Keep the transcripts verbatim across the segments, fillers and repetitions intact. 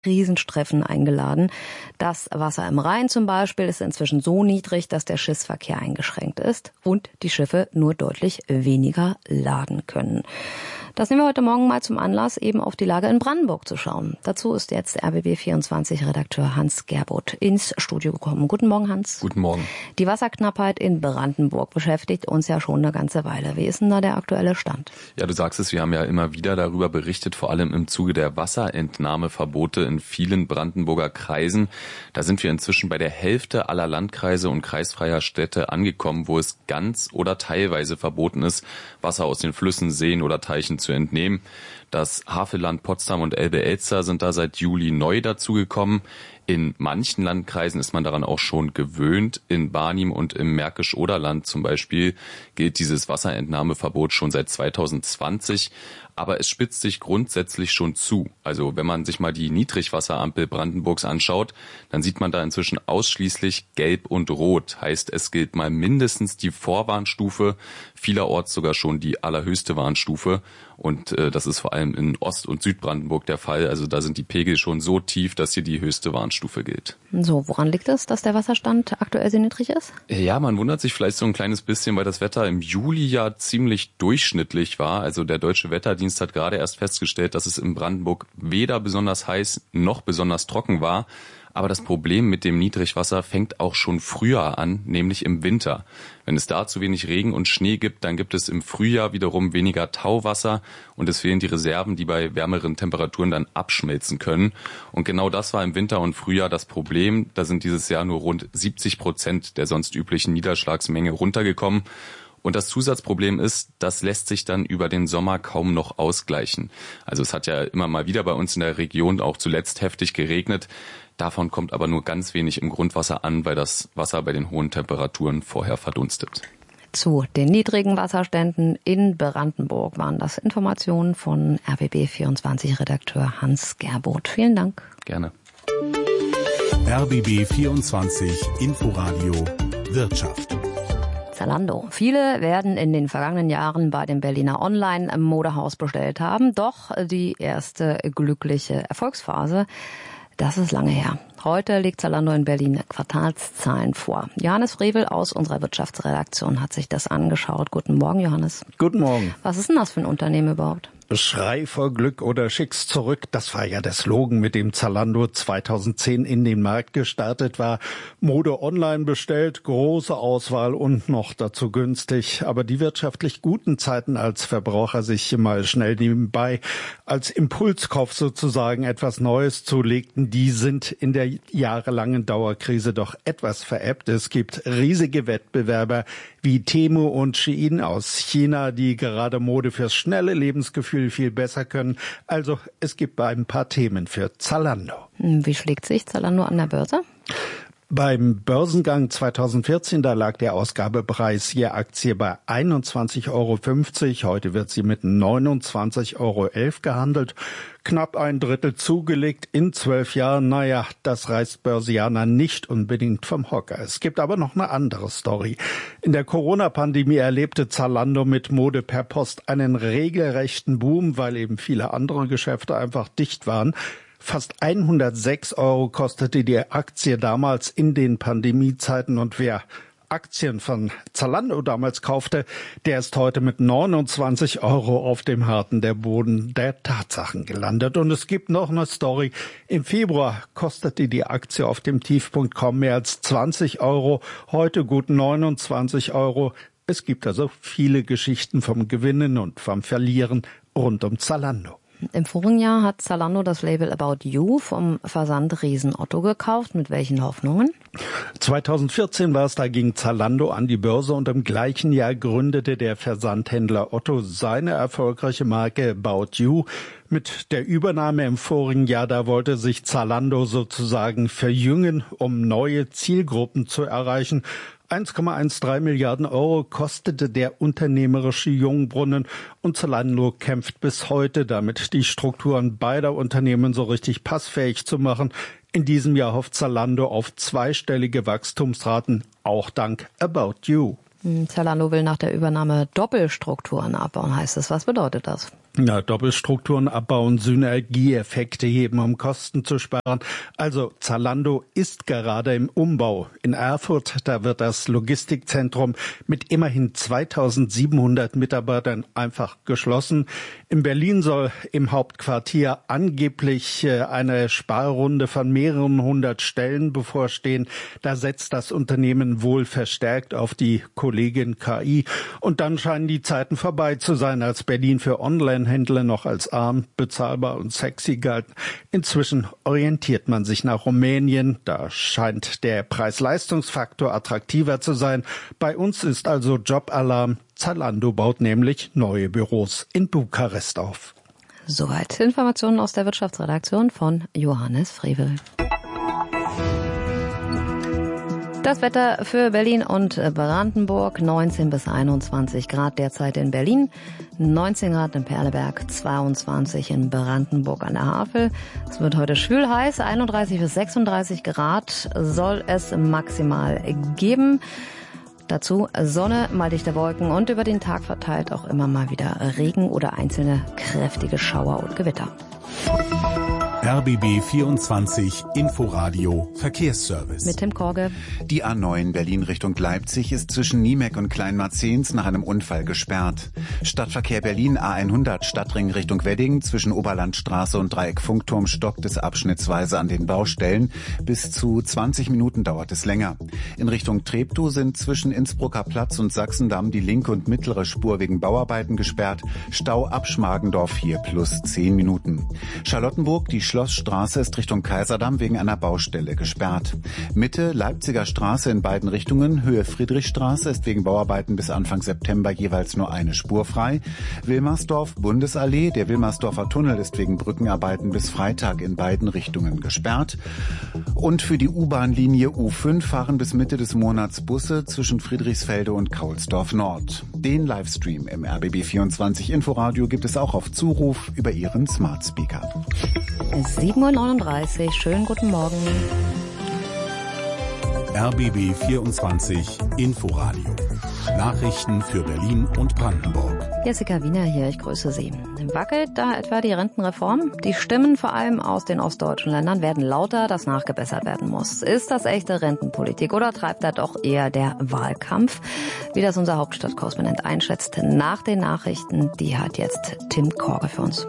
Riesenstreffen eingeladen. Das Wasser im Rhein zum Beispiel ist inzwischen so niedrig, dass der Schiffsverkehr eingeschränkt ist und die Schiffe nur deutlich weniger laden können. Das nehmen wir heute Morgen mal zum Anlass, eben auf die Lage in Brandenburg zu schauen. Dazu ist jetzt R B B vierundzwanzig-Redakteur Hans Gerbuth ins Studio gekommen. Guten Morgen, Hans. Guten Morgen. Die Wasserknappheit in Brandenburg beschäftigt uns ja schon eine ganze Weile. Wie ist denn da der aktuelle Stand? Ja, du sagst es, wir haben ja immer wieder darüber berichtet, vor allem im Zuge der Wasserentnahmeverbote in vielen Brandenburger Kreisen. Da sind wir inzwischen bei der Hälfte aller Landkreise und kreisfreier Städte angekommen, wo es ganz oder teilweise verboten ist, Wasser aus den Flüssen, Seen oder Teichen zu entnehmen. Das Havelland, Potsdam und Elbe-Elster sind da seit Juli neu dazugekommen. In manchen Landkreisen ist man daran auch schon gewöhnt. In Barnim und im Märkisch-Oderland zum Beispiel gilt dieses Wasserentnahmeverbot schon seit zweitausendzwanzig. Aber es spitzt sich grundsätzlich schon zu. Also wenn man sich mal die Niedrigwasserampel Brandenburgs anschaut, dann sieht man da inzwischen ausschließlich Gelb und Rot. Heißt, es gilt mal mindestens die Vorwarnstufe, vielerorts sogar schon die allerhöchste Warnstufe. Und äh, das ist vor allem in Ost- und Südbrandenburg der Fall. Also da sind die Pegel schon so tief, dass hier die höchste Warnstufe gilt. So, woran liegt es, dass der Wasserstand aktuell sehr niedrig ist? Ja, man wundert sich vielleicht so ein kleines bisschen, weil das Wetter im Juli ja ziemlich durchschnittlich war. Also der Deutsche Wetterdienst hat gerade erst festgestellt, dass es in Brandenburg weder besonders heiß noch besonders trocken war. Aber das Problem mit dem Niedrigwasser fängt auch schon früher an, nämlich im Winter. Wenn es da zu wenig Regen und Schnee gibt, dann gibt es im Frühjahr wiederum weniger Tauwasser und es fehlen die Reserven, die bei wärmeren Temperaturen dann abschmelzen können. Und genau das war im Winter und Frühjahr das Problem. Da sind dieses Jahr nur rund siebzig Prozent der sonst üblichen Niederschlagsmenge runtergekommen. Und das Zusatzproblem ist, das lässt sich dann über den Sommer kaum noch ausgleichen. Also es hat ja immer mal wieder bei uns in der Region auch zuletzt heftig geregnet. Davon kommt aber nur ganz wenig im Grundwasser an, weil das Wasser bei den hohen Temperaturen vorher verdunstet. Zu den niedrigen Wasserständen in Brandenburg waren das Informationen von R B B vierundzwanzig-Redakteur Hans Gerbuth. Vielen Dank. Gerne. R B B vierundzwanzig Inforadio Wirtschaft. Zalando. Viele werden in den vergangenen Jahren bei dem Berliner Online-Modehaus bestellt haben. Doch die erste glückliche Erfolgsphase, das ist lange her. Heute legt Zalando in Berlin Quartalszahlen vor. Johannes Frevel aus unserer Wirtschaftsredaktion hat sich das angeschaut. Guten Morgen, Johannes. Guten Morgen. Was ist denn das für ein Unternehmen überhaupt? Schrei vor Glück oder schick's zurück, das war ja der Slogan, mit dem Zalando zweitausendzehn in den Markt gestartet war. Mode online bestellt, große Auswahl und noch dazu günstig. Aber die wirtschaftlich guten Zeiten, als Verbraucher sich mal schnell nebenbei als Impulskauf sozusagen etwas Neues zulegten, die sind in der jahrelangen Dauerkrise doch etwas verebbt. Es gibt riesige Wettbewerber wie Temu und Shein aus China, die gerade Mode fürs schnelle Lebensgefühl viel besser können. Also es gibt ein paar Themen für Zalando. Wie schlägt sich Zalando an der Börse? Beim Börsengang zweitausendvierzehn, da lag der Ausgabepreis je Aktie bei einundzwanzig Euro fünfzig. Heute wird sie mit neunundzwanzig Euro elf gehandelt. Knapp ein Drittel zugelegt in zwölf Jahren. Naja, das reißt Börsianer nicht unbedingt vom Hocker. Es gibt aber noch eine andere Story. In der Corona-Pandemie erlebte Zalando mit Mode per Post einen regelrechten Boom, weil eben viele andere Geschäfte einfach dicht waren. Fast hundertsechs Euro kostete die Aktie damals in den Pandemiezeiten und wer Aktien von Zalando damals kaufte, der ist heute mit neunundzwanzig Euro auf dem harten der Boden der Tatsachen gelandet. Und es gibt noch eine Story. Im Februar kostete die Aktie auf dem Tiefpunkt kaum mehr als zwanzig Euro, heute gut neunundzwanzig Euro. Es gibt also viele Geschichten vom Gewinnen und vom Verlieren rund um Zalando. Im vorigen Jahr hat Zalando das Label About You vom Versandriesen Otto gekauft. Mit welchen Hoffnungen? zweitausendvierzehn war es, da ging Zalando an die Börse und im gleichen Jahr gründete der Versandhändler Otto seine erfolgreiche Marke About You. Mit der Übernahme im vorigen Jahr, da wollte sich Zalando sozusagen verjüngen, um neue Zielgruppen zu erreichen. eins Komma dreizehn Milliarden Euro kostete der unternehmerische Jungbrunnen und Zalando kämpft bis heute damit, die Strukturen beider Unternehmen so richtig passfähig zu machen. In diesem Jahr hofft Zalando auf zweistellige Wachstumsraten, auch dank About You. Zalando will nach der Übernahme Doppelstrukturen abbauen, heißt es. Was bedeutet das? Ja, Doppelstrukturen abbauen, Synergieeffekte heben, um Kosten zu sparen. Also Zalando ist gerade im Umbau. In Erfurt, da wird das Logistikzentrum mit immerhin zweitausendsiebenhundert Mitarbeitern einfach geschlossen. In Berlin soll im Hauptquartier angeblich eine Sparrunde von mehreren hundert Stellen bevorstehen. Da setzt das Unternehmen wohl verstärkt auf die Kollegin K I. Und dann scheinen die Zeiten vorbei zu sein, als Berlin für Online Händler noch als arm, bezahlbar und sexy galten. Inzwischen orientiert man sich nach Rumänien. Da scheint der Preis-Leistungs-Faktor attraktiver zu sein. Bei uns ist also Jobalarm. Zalando baut nämlich neue Büros in Bukarest auf. Soweit Informationen aus der Wirtschaftsredaktion von Johannes Frevel. Das Wetter für Berlin und Brandenburg, neunzehn bis einundzwanzig Grad derzeit in Berlin, neunzehn Grad in Perleberg, zweiundzwanzig in Brandenburg an der Havel. Es wird heute schwül heiß, einunddreißig bis sechsunddreißig Grad soll es maximal geben. Dazu Sonne, mal dichte Wolken und über den Tag verteilt auch immer mal wieder Regen oder einzelne kräftige Schauer und Gewitter. R B B vierundzwanzig Inforadio Verkehrsservice. Mit Tim Korge. Die A neun Berlin Richtung Leipzig ist zwischen Niemek und Kleinmarzens nach einem Unfall gesperrt. Stadtverkehr Berlin A hundert Stadtring Richtung Wedding zwischen Oberlandstraße und Dreieck Funkturm stockt es abschnittsweise an den Baustellen. Bis zu zwanzig Minuten dauert es länger. In Richtung Treptow sind zwischen Innsbrucker Platz und Sachsendamm die linke und mittlere Spur wegen Bauarbeiten gesperrt. Stau ab Schmargendorf hier plus zehn Minuten. Charlottenburg, die Schlossstraße ist Richtung Kaiserdamm wegen einer Baustelle gesperrt. Mitte Leipziger Straße in beiden Richtungen, Höhe Friedrichstraße ist wegen Bauarbeiten bis Anfang September jeweils nur eine Spur frei. Wilmersdorf Bundesallee, der Wilmersdorfer Tunnel ist wegen Brückenarbeiten bis Freitag in beiden Richtungen gesperrt. Und für die U-Bahn-Linie U fünf fahren bis Mitte des Monats Busse zwischen Friedrichsfelde und Kaulsdorf Nord. Den Livestream im R B B vierundzwanzig Inforadio gibt es auch auf Zuruf über Ihren Smart Speaker. sieben Uhr neununddreißig, schönen guten Morgen. R B B vierundzwanzig Inforadio. Nachrichten für Berlin und Brandenburg. Jessica Wiener hier, ich grüße Sie. Wackelt da etwa die Rentenreform? Die Stimmen vor allem aus den ostdeutschen Ländern werden lauter, dass nachgebessert werden muss. Ist das echte Rentenpolitik oder treibt da doch eher der Wahlkampf? Wie das unser Hauptstadtkorrespondent einschätzt nach den Nachrichten, die hat jetzt Tim Korge für uns.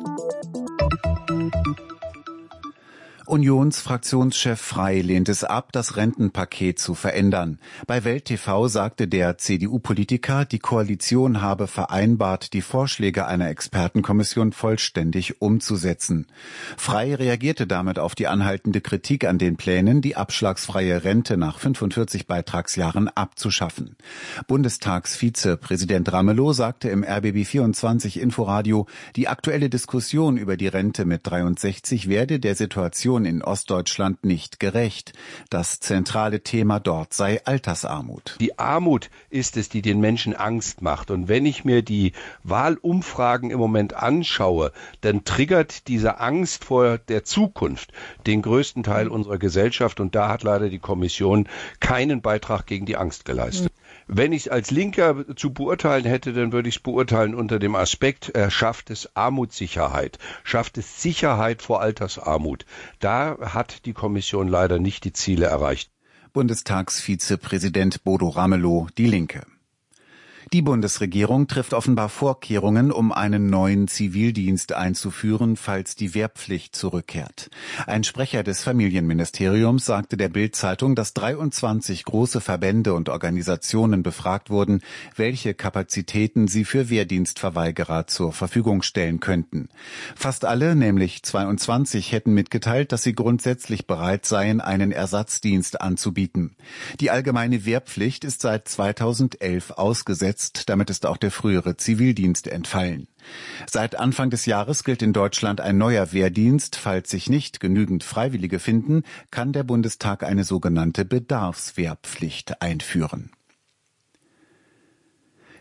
Unionsfraktionschef Frey lehnt es ab, das Rentenpaket zu verändern. Bei Welt T V sagte der C D U-Politiker, die Koalition habe vereinbart, die Vorschläge einer Expertenkommission vollständig umzusetzen. Frey reagierte damit auf die anhaltende Kritik an den Plänen, die abschlagsfreie Rente nach fünfundvierzig Beitragsjahren abzuschaffen. Bundestagsvizepräsident Ramelow sagte im R B B vierundzwanzig Inforadio, die aktuelle Diskussion über die Rente mit dreiundsechzig werde der Situation in Ostdeutschland nicht gerecht. Das zentrale Thema dort sei Altersarmut. Die Armut ist es, die den Menschen Angst macht. Und wenn ich mir die Wahlumfragen im Moment anschaue, dann triggert diese Angst vor der Zukunft den größten Teil unserer Gesellschaft. Und da hat leider die Kommission keinen Beitrag gegen die Angst geleistet. Wenn ich es als Linker zu beurteilen hätte, dann würde ich es beurteilen unter dem Aspekt, äh, schafft es Armutssicherheit, schafft es Sicherheit vor Altersarmut. Da hat die Kommission leider nicht die Ziele erreicht. Bundestagsvizepräsident Bodo Ramelow, Die Linke. Die Bundesregierung trifft offenbar Vorkehrungen, um einen neuen Zivildienst einzuführen, falls die Wehrpflicht zurückkehrt. Ein Sprecher des Familienministeriums sagte der Bild-Zeitung, dass dreiundzwanzig große Verbände und Organisationen befragt wurden, welche Kapazitäten sie für Wehrdienstverweigerer zur Verfügung stellen könnten. Fast alle, nämlich zweiundzwanzig, hätten mitgeteilt, dass sie grundsätzlich bereit seien, einen Ersatzdienst anzubieten. Die allgemeine Wehrpflicht ist seit zweitausendelf ausgesetzt. Damit ist auch der frühere Zivildienst entfallen. Seit Anfang des Jahres gilt in Deutschland ein neuer Wehrdienst. Falls sich nicht genügend Freiwillige finden, kann der Bundestag eine sogenannte Bedarfswehrpflicht einführen.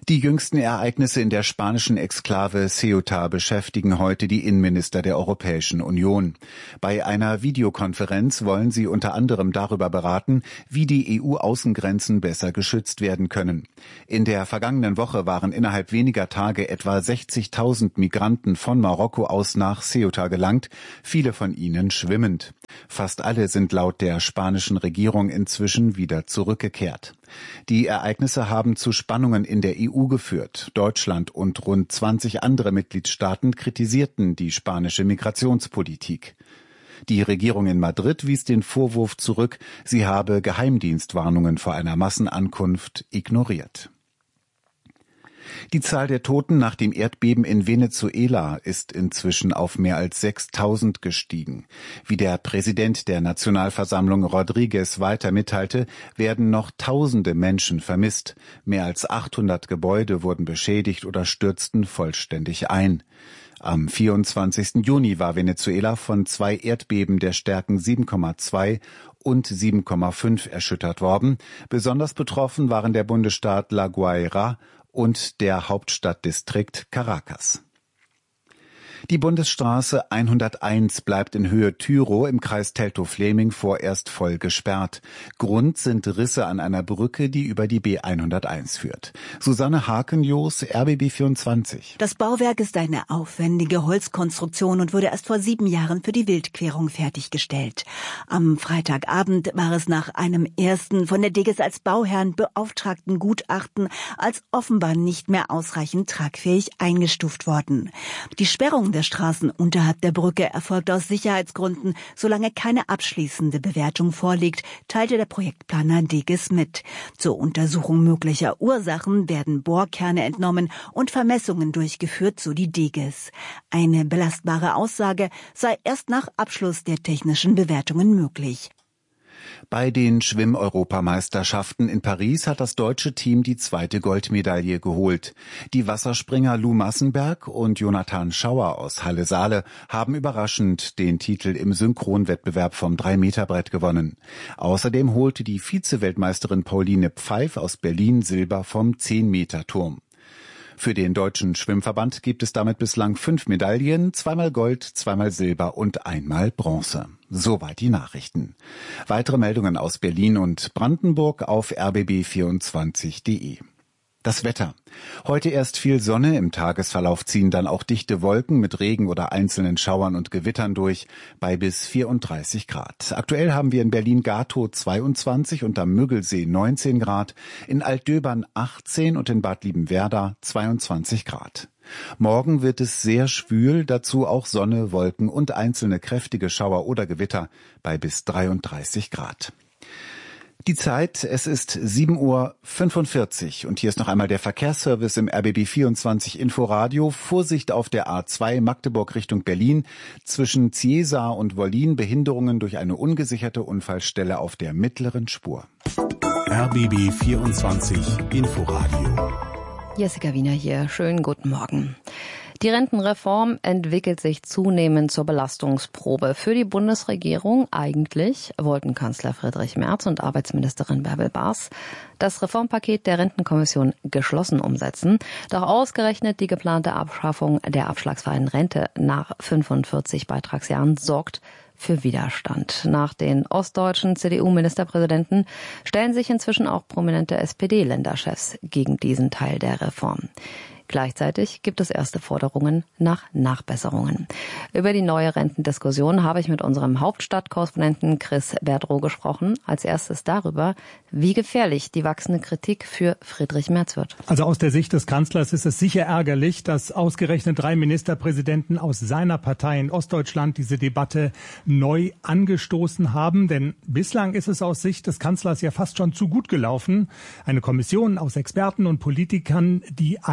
Die jüngsten Ereignisse in der spanischen Exklave Ceuta beschäftigen heute die Innenminister der Europäischen Union. Bei einer Videokonferenz wollen sie unter anderem darüber beraten, wie die E U-Außengrenzen besser geschützt werden können. In der vergangenen Woche waren innerhalb weniger Tage etwa sechzigtausend Migranten von Marokko aus nach Ceuta gelangt, viele von ihnen schwimmend. Fast alle sind laut der spanischen Regierung inzwischen wieder zurückgekehrt. Die Ereignisse haben zu Spannungen in der E U geführt. Deutschland und rund zwanzig andere Mitgliedstaaten kritisierten die spanische Migrationspolitik. Die Regierung in Madrid wies den Vorwurf zurück, sie habe Geheimdienstwarnungen vor einer Massenankunft ignoriert. Die Zahl der Toten nach dem Erdbeben in Venezuela ist inzwischen auf mehr als sechstausend gestiegen. Wie der Präsident der Nationalversammlung Rodriguez weiter mitteilte, werden noch tausende Menschen vermisst. Mehr als achthundert Gebäude wurden beschädigt oder stürzten vollständig ein. Am vierundzwanzigsten Juni war Venezuela von zwei Erdbeben der Stärken sieben Komma zwei und sieben Komma fünf erschüttert worden. Besonders betroffen waren der Bundesstaat La Guaira und der Hauptstadtdistrikt Caracas. Die Bundesstraße hunderteins bleibt in Höhe Tyrow im Kreis Teltow-Fläming vorerst voll gesperrt. Grund sind Risse an einer Brücke, die über die B hunderteins führt. Susanne Hakenjoos, R B B vierundzwanzig. Das Bauwerk ist eine aufwendige Holzkonstruktion und wurde erst vor sieben Jahren für die Wildquerung fertiggestellt. Am Freitagabend war es nach einem ersten von der D G E S als Bauherrn beauftragten Gutachten als offenbar nicht mehr ausreichend tragfähig eingestuft worden. Die Sperrung der Straßen unterhalb der Brücke erfolgt aus Sicherheitsgründen, solange keine abschließende Bewertung vorliegt, teilte der Projektplaner D G E S mit. Zur Untersuchung möglicher Ursachen werden Bohrkerne entnommen und Vermessungen durchgeführt, so die D G E S. Eine belastbare Aussage sei erst nach Abschluss der technischen Bewertungen möglich. Bei den Schwimm-Europameisterschaften in Paris hat das deutsche Team die zweite Goldmedaille geholt. Die Wasserspringer Lou Massenberg und Jonathan Schauer aus Halle-Saale haben überraschend den Titel im Synchronwettbewerb vom drei Meter Brett gewonnen. Außerdem holte die Vize-Weltmeisterin Pauline Pfeif aus Berlin Silber vom zehn Meter Turm. Für den Deutschen Schwimmverband gibt es damit bislang fünf Medaillen, zweimal Gold, zweimal Silber und einmal Bronze. Soweit die Nachrichten. Weitere Meldungen aus Berlin und Brandenburg auf r b b vierundzwanzig punkt d e. Das Wetter. Heute erst viel Sonne, im Tagesverlauf ziehen dann auch dichte Wolken mit Regen oder einzelnen Schauern und Gewittern durch, bei bis vierunddreißig Grad. Aktuell haben wir in Berlin-Gatow zweiundzwanzig und am Müggelsee neunzehn Grad, in Altdöbern achtzehn und in Bad Liebenwerda zweiundzwanzig Grad. Morgen wird es sehr schwül, dazu auch Sonne, Wolken und einzelne kräftige Schauer oder Gewitter bei bis dreiunddreißig Grad. Die Zeit, es ist sieben Uhr fünfundvierzig und hier ist noch einmal der Verkehrsservice im R B B vierundzwanzig Inforadio. Vorsicht auf der A zwei Magdeburg Richtung Berlin. Zwischen Ziesa und Wollin Behinderungen durch eine ungesicherte Unfallstelle auf der mittleren Spur. R B B vierundzwanzig Inforadio. Jessica Wiener hier. Schönen guten Morgen. Die Rentenreform entwickelt sich zunehmend zur Belastungsprobe für die Bundesregierung. Eigentlich wollten Kanzler Friedrich Merz und Arbeitsministerin Bärbel Baas das Reformpaket der Rentenkommission geschlossen umsetzen. Doch ausgerechnet die geplante Abschaffung der abschlagsfreien Rente nach fünfundvierzig Beitragsjahren sorgt für Widerstand. Nach den ostdeutschen C D U-Ministerpräsidenten stellen sich inzwischen auch prominente S P D-Länderchefs gegen diesen Teil der Reform. Gleichzeitig gibt es erste Forderungen nach Nachbesserungen. Über die neue Rentendiskussion habe ich mit unserem Hauptstadtkorrespondenten Chris Berdrow gesprochen. Als erstes darüber, wie gefährlich die wachsende Kritik für Friedrich Merz wird. Also aus der Sicht des Kanzlers ist es sicher ärgerlich, dass ausgerechnet drei Ministerpräsidenten aus seiner Partei in Ostdeutschland diese Debatte neu angestoßen haben. Denn bislang ist es aus Sicht des Kanzlers ja fast schon zu gut gelaufen. Eine Kommission aus Experten und Politikern, die einigt sich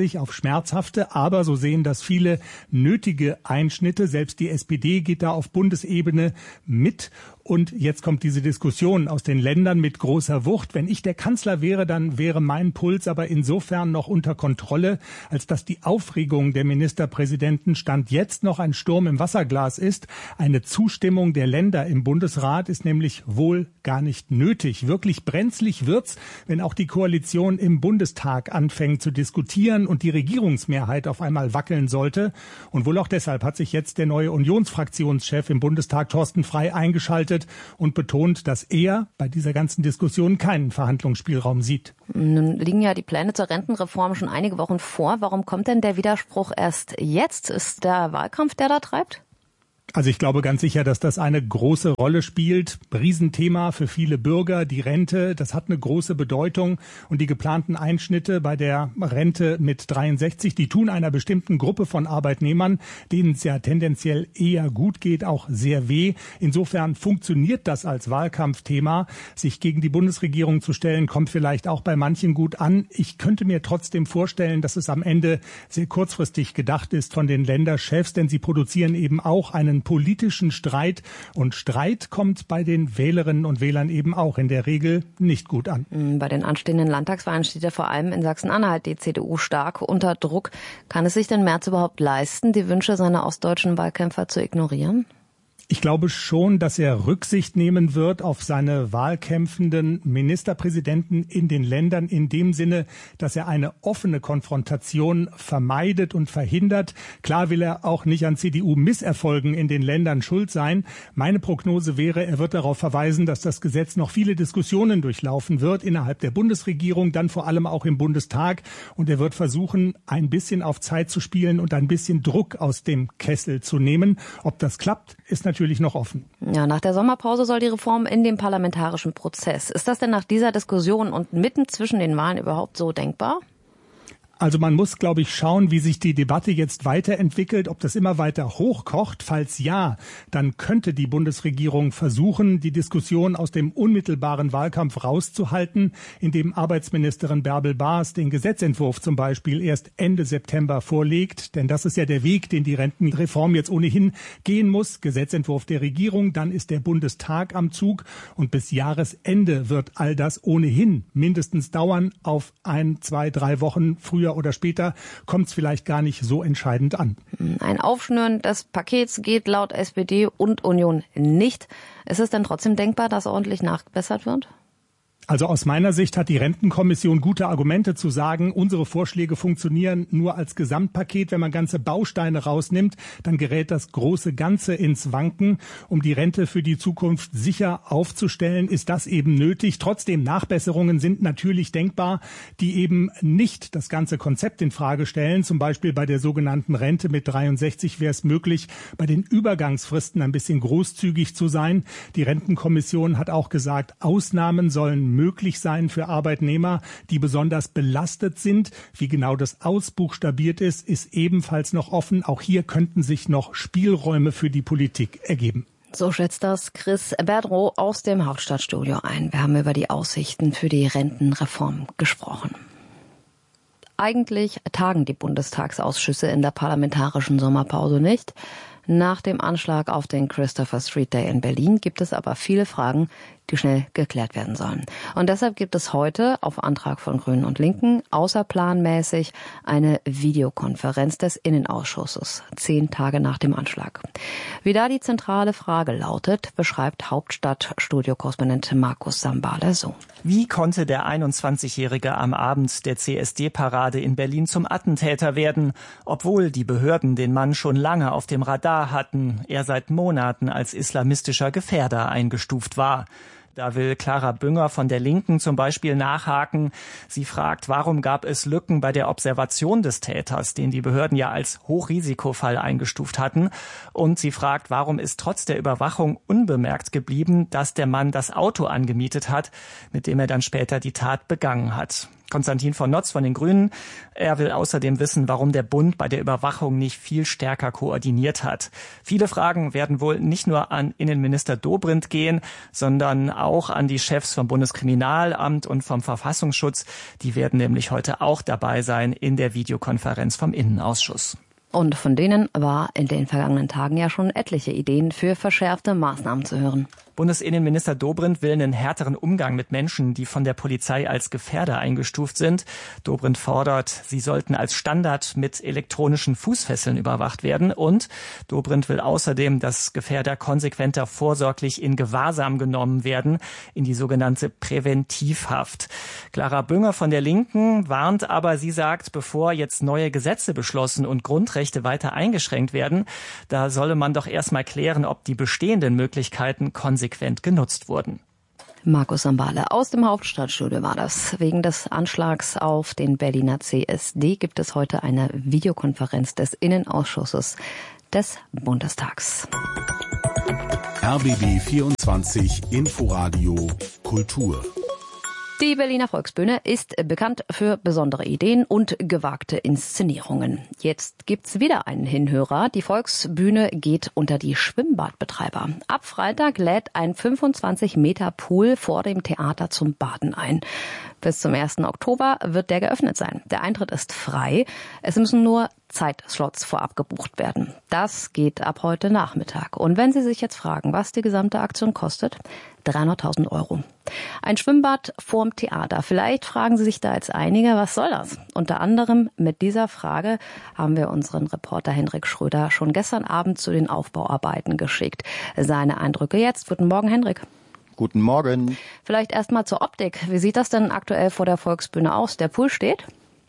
sich auf schmerzhafte, aber so sehen das viele nötige Einschnitte. Selbst die S P D geht da auf Bundesebene mit. Und jetzt kommt diese Diskussion aus den Ländern mit großer Wucht. Wenn ich der Kanzler wäre, dann wäre mein Puls aber insofern noch unter Kontrolle, als dass die Aufregung der Ministerpräsidenten Stand jetzt noch ein Sturm im Wasserglas ist. Eine Zustimmung der Länder im Bundesrat ist nämlich wohl gar nicht nötig. Wirklich brenzlig wird's, wenn auch die Koalition im Bundestag anfängt zu diskutieren und die Regierungsmehrheit auf einmal wackeln sollte. Und wohl auch deshalb hat sich jetzt der neue Unionsfraktionschef im Bundestag, Thorsten Frey, eingeschaltet und betont, dass er bei dieser ganzen Diskussion keinen Verhandlungsspielraum sieht. Nun liegen ja die Pläne zur Rentenreform schon einige Wochen vor. Warum kommt denn der Widerspruch erst jetzt? Ist der Wahlkampf, der da treibt? Also ich glaube ganz sicher, dass das eine große Rolle spielt. Riesenthema für viele Bürger, die Rente, das hat eine große Bedeutung. Und die geplanten Einschnitte bei der Rente mit dreiundsechzig, die tun einer bestimmten Gruppe von Arbeitnehmern, denen es ja tendenziell eher gut geht, auch sehr weh. Insofern funktioniert das als Wahlkampfthema. Sich gegen die Bundesregierung zu stellen, kommt vielleicht auch bei manchen gut an. Ich könnte mir trotzdem vorstellen, dass es am Ende sehr kurzfristig gedacht ist von den Länderchefs, denn sie produzieren eben auch einen politischen Streit. Und Streit kommt bei den Wählerinnen und Wählern eben auch in der Regel nicht gut an. Bei den anstehenden Landtagswahlen steht ja vor allem in Sachsen-Anhalt die C D U stark unter Druck. Kann es sich denn Merz überhaupt leisten, die Wünsche seiner ostdeutschen Wahlkämpfer zu ignorieren? Ich glaube schon, dass er Rücksicht nehmen wird auf seine wahlkämpfenden Ministerpräsidenten in den Ländern in dem Sinne, dass er eine offene Konfrontation vermeidet und verhindert. Klar will er auch nicht an C D U-Misserfolgen in den Ländern schuld sein. Meine Prognose wäre, er wird darauf verweisen, dass das Gesetz noch viele Diskussionen durchlaufen wird innerhalb der Bundesregierung, dann vor allem auch im Bundestag. Und er wird versuchen, ein bisschen auf Zeit zu spielen und ein bisschen Druck aus dem Kessel zu nehmen. Ob das klappt, ist natürlich natürlich noch offen. Ja, nach der Sommerpause soll die Reform in den parlamentarischen Prozess. Ist das denn nach dieser Diskussion und mitten zwischen den Wahlen überhaupt so denkbar? Also man muss, glaube ich, schauen, wie sich die Debatte jetzt weiterentwickelt, ob das immer weiter hochkocht. Falls ja, dann könnte die Bundesregierung versuchen, die Diskussion aus dem unmittelbaren Wahlkampf rauszuhalten, indem Arbeitsministerin Bärbel Baas den Gesetzentwurf zum Beispiel erst Ende September vorlegt. Denn das ist ja der Weg, den die Rentenreform jetzt ohnehin gehen muss. Gesetzentwurf der Regierung, dann ist der Bundestag am Zug. Und bis Jahresende wird all das ohnehin mindestens dauern. Auf ein, zwei, drei Wochen früher oder später kommt es vielleicht gar nicht so entscheidend an. Ein Aufschnüren des Pakets geht laut S P D und Union nicht. Ist es denn trotzdem denkbar, dass ordentlich nachgebessert wird? Also aus meiner Sicht hat die Rentenkommission gute Argumente zu sagen, unsere Vorschläge funktionieren nur als Gesamtpaket. Wenn man ganze Bausteine rausnimmt, dann gerät das große Ganze ins Wanken. Um die Rente für die Zukunft sicher aufzustellen, ist das eben nötig. Trotzdem, Nachbesserungen sind natürlich denkbar, die eben nicht das ganze Konzept in Frage stellen. Zum Beispiel bei der sogenannten Rente mit dreiundsechzig wäre es möglich, bei den Übergangsfristen ein bisschen großzügig zu sein. Die Rentenkommission hat auch gesagt, Ausnahmen sollen möglich sein für Arbeitnehmer, die besonders belastet sind. Wie genau das ausbuchstabiert ist, ist ebenfalls noch offen. Auch hier könnten sich noch Spielräume für die Politik ergeben. So schätzt das Chris Berdrow aus dem Hauptstadtstudio ein. Wir haben über die Aussichten für die Rentenreform gesprochen. Eigentlich tagen die Bundestagsausschüsse in der parlamentarischen Sommerpause nicht. Nach dem Anschlag auf den Christopher Street Day in Berlin gibt es aber viele Fragen, die schnell geklärt werden sollen. Und deshalb gibt es heute auf Antrag von Grünen und Linken außerplanmäßig eine Videokonferenz des Innenausschusses, zehn Tage nach dem Anschlag. Wie da die zentrale Frage lautet, beschreibt Hauptstadtstudio-Korrespondent Markus Sambale so. Wie konnte der einundzwanzigjährige am Abend der C S D-Parade in Berlin zum Attentäter werden, obwohl die Behörden den Mann schon lange auf dem Radar hatten, er seit Monaten als islamistischer Gefährder eingestuft war? Da will Clara Bünger von der Linken zum Beispiel nachhaken. Sie fragt, warum gab es Lücken bei der Observation des Täters, den die Behörden ja als Hochrisikofall eingestuft hatten. Und sie fragt, warum ist trotz der Überwachung unbemerkt geblieben, dass der Mann das Auto angemietet hat, mit dem er dann später die Tat begangen hat. Konstantin von Notz von den Grünen. Er will außerdem wissen, warum der Bund bei der Überwachung nicht viel stärker koordiniert hat. Viele Fragen werden wohl nicht nur an Innenminister Dobrindt gehen, sondern auch an die Chefs vom Bundeskriminalamt und vom Verfassungsschutz. Die werden nämlich heute auch dabei sein in der Videokonferenz vom Innenausschuss. Und von denen war in den vergangenen Tagen ja schon etliche Ideen für verschärfte Maßnahmen zu hören. Bundesinnenminister Dobrindt will einen härteren Umgang mit Menschen, die von der Polizei als Gefährder eingestuft sind. Dobrindt fordert, sie sollten als Standard mit elektronischen Fußfesseln überwacht werden. Und Dobrindt will außerdem, dass Gefährder konsequenter vorsorglich in Gewahrsam genommen werden, in die sogenannte Präventivhaft. Clara Bünger von der Linken warnt aber, sie sagt, bevor jetzt neue Gesetze beschlossen und Grundrechte weiter eingeschränkt werden, da solle man doch erstmal klären, ob die bestehenden Möglichkeiten konsequent genutzt wurden. Markus Sambale aus dem Hauptstadtstudio war das. Wegen des Anschlags auf den Berliner C S D gibt es heute eine Videokonferenz des Innenausschusses des Bundestags. R B B vierundzwanzig Inforadio Kultur. Die Berliner Volksbühne ist bekannt für besondere Ideen und gewagte Inszenierungen. Jetzt gibt's wieder einen Hinhörer. Die Volksbühne geht unter die Schwimmbadbetreiber. Ab Freitag lädt ein fünfundzwanzig Meter Pool vor dem Theater zum Baden ein. Bis zum ersten Oktober wird der geöffnet sein. Der Eintritt ist frei. Es müssen nur Zeitslots vorab gebucht werden. Das geht ab heute Nachmittag. Und wenn Sie sich jetzt fragen, was die gesamte Aktion kostet, dreihunderttausend Euro. Ein Schwimmbad vorm Theater. Vielleicht fragen Sie sich da jetzt einige, was soll das? Unter anderem mit dieser Frage haben wir unseren Reporter Henrik Schröder schon gestern Abend zu den Aufbauarbeiten geschickt. Seine Eindrücke jetzt. Guten Morgen, Henrik. Guten Morgen. Vielleicht erst mal zur Optik. Wie sieht das denn aktuell vor der Volksbühne aus? Der Pool steht?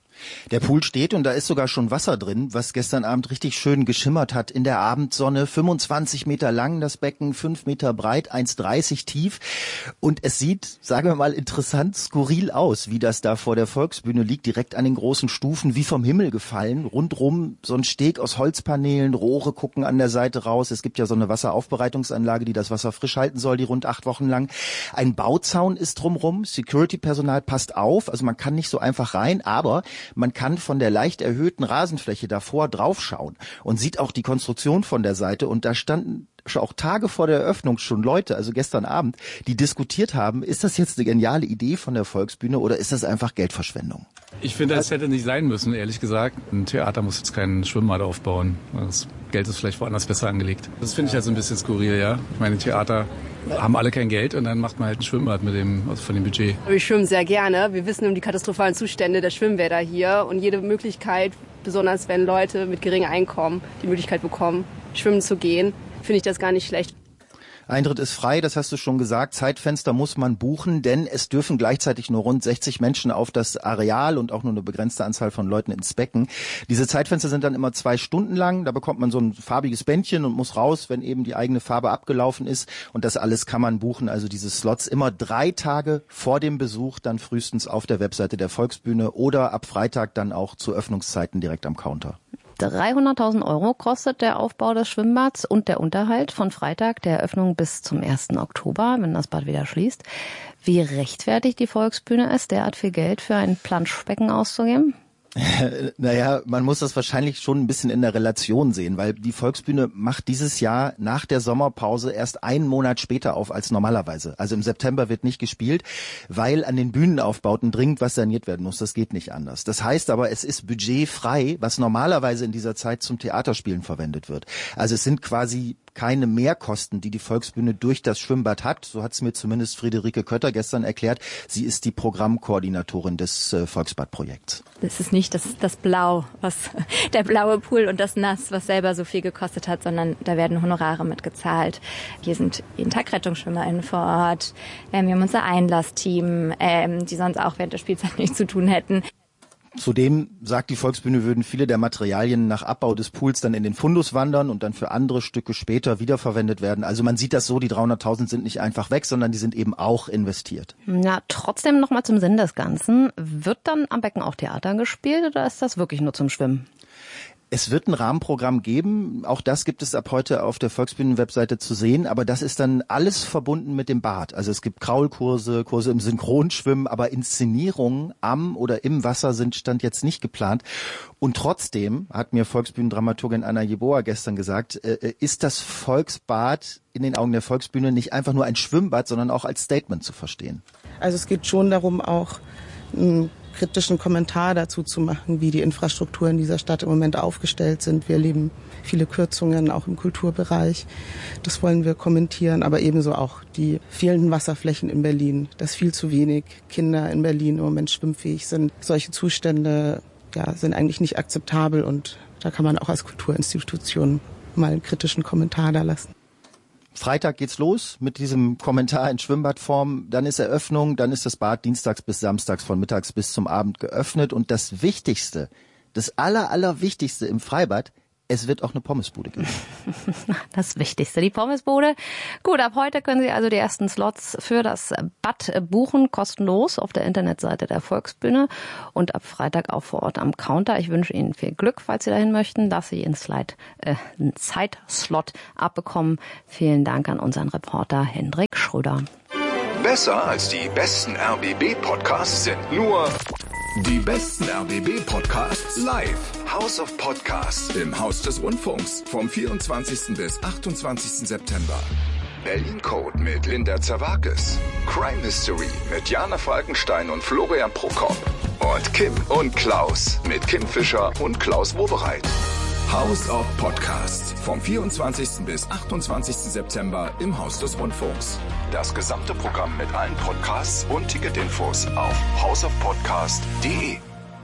Der Pool steht und da ist sogar schon Wasser drin, was gestern Abend richtig schön geschimmert hat in der Abendsonne. fünfundzwanzig Meter lang das Becken, fünf Meter breit, eins dreißig tief. Und es sieht, sagen wir mal, interessant skurril aus, wie das da vor der Volksbühne liegt, direkt an den großen Stufen, wie vom Himmel gefallen. Rundrum so ein Steg aus Holzpaneelen, Rohre gucken an der Seite raus. Es gibt ja so eine Wasseraufbereitungsanlage, die das Wasser frisch halten soll, die rund acht Wochen lang. Ein Bauzaun ist drumrum, Security-Personal passt auf, also man kann nicht so einfach rein, aber man kann von der leicht erhöhten Rasenfläche davor draufschauen und sieht auch die Konstruktion von der Seite. Und da standen auch Tage vor der Eröffnung schon Leute, also gestern Abend, die diskutiert haben, ist das jetzt eine geniale Idee von der Volksbühne oder ist das einfach Geldverschwendung? Ich finde, das hätte nicht sein müssen, ehrlich gesagt. Ein Theater muss jetzt keinen Schwimmbad aufbauen. Das Geld ist vielleicht woanders besser angelegt. Das finde ich halt so ein bisschen skurril, ja. Ich meine, Theater haben alle kein Geld und dann macht man halt ein Schwimmbad mit dem, also von dem Budget. Wir schwimmen sehr gerne. Wir wissen um die katastrophalen Zustände der Schwimmbäder hier und jede Möglichkeit, besonders wenn Leute mit geringem Einkommen die Möglichkeit bekommen, schwimmen zu gehen, finde ich das gar nicht schlecht. Eintritt ist frei, das hast du schon gesagt. Zeitfenster muss man buchen, denn es dürfen gleichzeitig nur rund sechzig Menschen auf das Areal und auch nur eine begrenzte Anzahl von Leuten ins Becken. Diese Zeitfenster sind dann immer zwei Stunden lang. Da bekommt man so ein farbiges Bändchen und muss raus, wenn eben die eigene Farbe abgelaufen ist. Und das alles kann man buchen, also diese Slots immer drei Tage vor dem Besuch, dann frühestens auf der Webseite der Volksbühne oder ab Freitag dann auch zu Öffnungszeiten direkt am Counter. dreihunderttausend Euro kostet der Aufbau des Schwimmbads und der Unterhalt von Freitag der Eröffnung bis zum ersten Oktober, wenn das Bad wieder schließt. Wie rechtfertigt die Volksbühne es, derart viel Geld für ein Planschbecken auszugeben? Naja, man muss das wahrscheinlich schon ein bisschen in der Relation sehen, weil die Volksbühne macht dieses Jahr nach der Sommerpause erst einen Monat später auf als normalerweise. Also im September wird nicht gespielt, weil an den Bühnenaufbauten dringend was saniert werden muss. Das geht nicht anders. Das heißt aber, es ist budgetfrei, was normalerweise in dieser Zeit zum Theaterspielen verwendet wird. Also es sind quasi keine Mehrkosten, die die Volksbühne durch das Schwimmbad hat. So hat es mir zumindest Friederike Kötter gestern erklärt. Sie ist die Programmkoordinatorin des äh, Volksbadprojekts. Das ist nicht das, das Blau, was der blaue Pool und das Nass, was selber so viel gekostet hat, sondern da werden Honorare mitgezahlt. Hier sind jeden Tag RettungsschwimmerInnen vor Ort. Ähm, wir haben unser Einlassteam, ähm, die sonst auch während der Spielzeit nichts zu tun hätten. Zudem sagt die Volksbühne, würden viele der Materialien nach Abbau des Pools dann in den Fundus wandern und dann für andere Stücke später wiederverwendet werden. Also man sieht das so, die dreihunderttausend sind nicht einfach weg, sondern die sind eben auch investiert. Ja, trotzdem nochmal zum Sinn des Ganzen. Wird dann am Becken auch Theater gespielt oder ist das wirklich nur zum Schwimmen? Es wird ein Rahmenprogramm geben, auch das gibt es ab heute auf der Volksbühnen-Webseite zu sehen, aber das ist dann alles verbunden mit dem Bad. Also es gibt Kraulkurse, Kurse im Synchronschwimmen, aber Inszenierungen am oder im Wasser sind Stand jetzt nicht geplant. Und trotzdem, hat mir Volksbühnendramaturgin Anna Jeboa gestern gesagt, äh, ist das Volksbad in den Augen der Volksbühne nicht einfach nur ein Schwimmbad, sondern auch als Statement zu verstehen. Also es geht schon darum, auch einen kritischen Kommentar dazu zu machen, wie die Infrastruktur in dieser Stadt im Moment aufgestellt sind. Wir erleben viele Kürzungen, auch im Kulturbereich. Das wollen wir kommentieren, aber ebenso auch die fehlenden Wasserflächen in Berlin, dass viel zu wenig Kinder in Berlin im Moment schwimmfähig sind. Solche Zustände ja, sind eigentlich nicht akzeptabel und da kann man auch als Kulturinstitution mal einen kritischen Kommentar da lassen. Freitag geht's los mit diesem Kommentar in Schwimmbadform, dann ist Eröffnung, dann ist das Bad dienstags bis samstags von mittags bis zum Abend geöffnet und das Wichtigste, das aller, allerwichtigste im Freibad, es wird auch eine Pommesbude geben. Das Wichtigste, die Pommesbude. Gut, ab heute können Sie also die ersten Slots für das Bad buchen, kostenlos auf der Internetseite der Volksbühne und ab Freitag auch vor Ort am Counter. Ich wünsche Ihnen viel Glück, falls Sie dahin möchten, dass Sie einen, Slide, äh, einen Zeitslot abbekommen. Vielen Dank an unseren Reporter Hendrik Schröder. Besser als die besten R B B-Podcasts sind nur die besten R B B-Podcasts live. House of Podcasts im Haus des Rundfunks vom vierundzwanzigsten bis achtundzwanzigsten September. Berlin Code mit Linda Zerwakis. Crime Mystery mit Jana Falkenstein und Florian Prokop. Und Kim und Klaus mit Kim Fischer und Klaus Wobereit. House of Podcasts vom vierundzwanzigsten bis achtundzwanzigsten September im Haus des Rundfunks. Das gesamte Programm mit allen Podcasts und Ticketinfos auf house of podcast punkt de.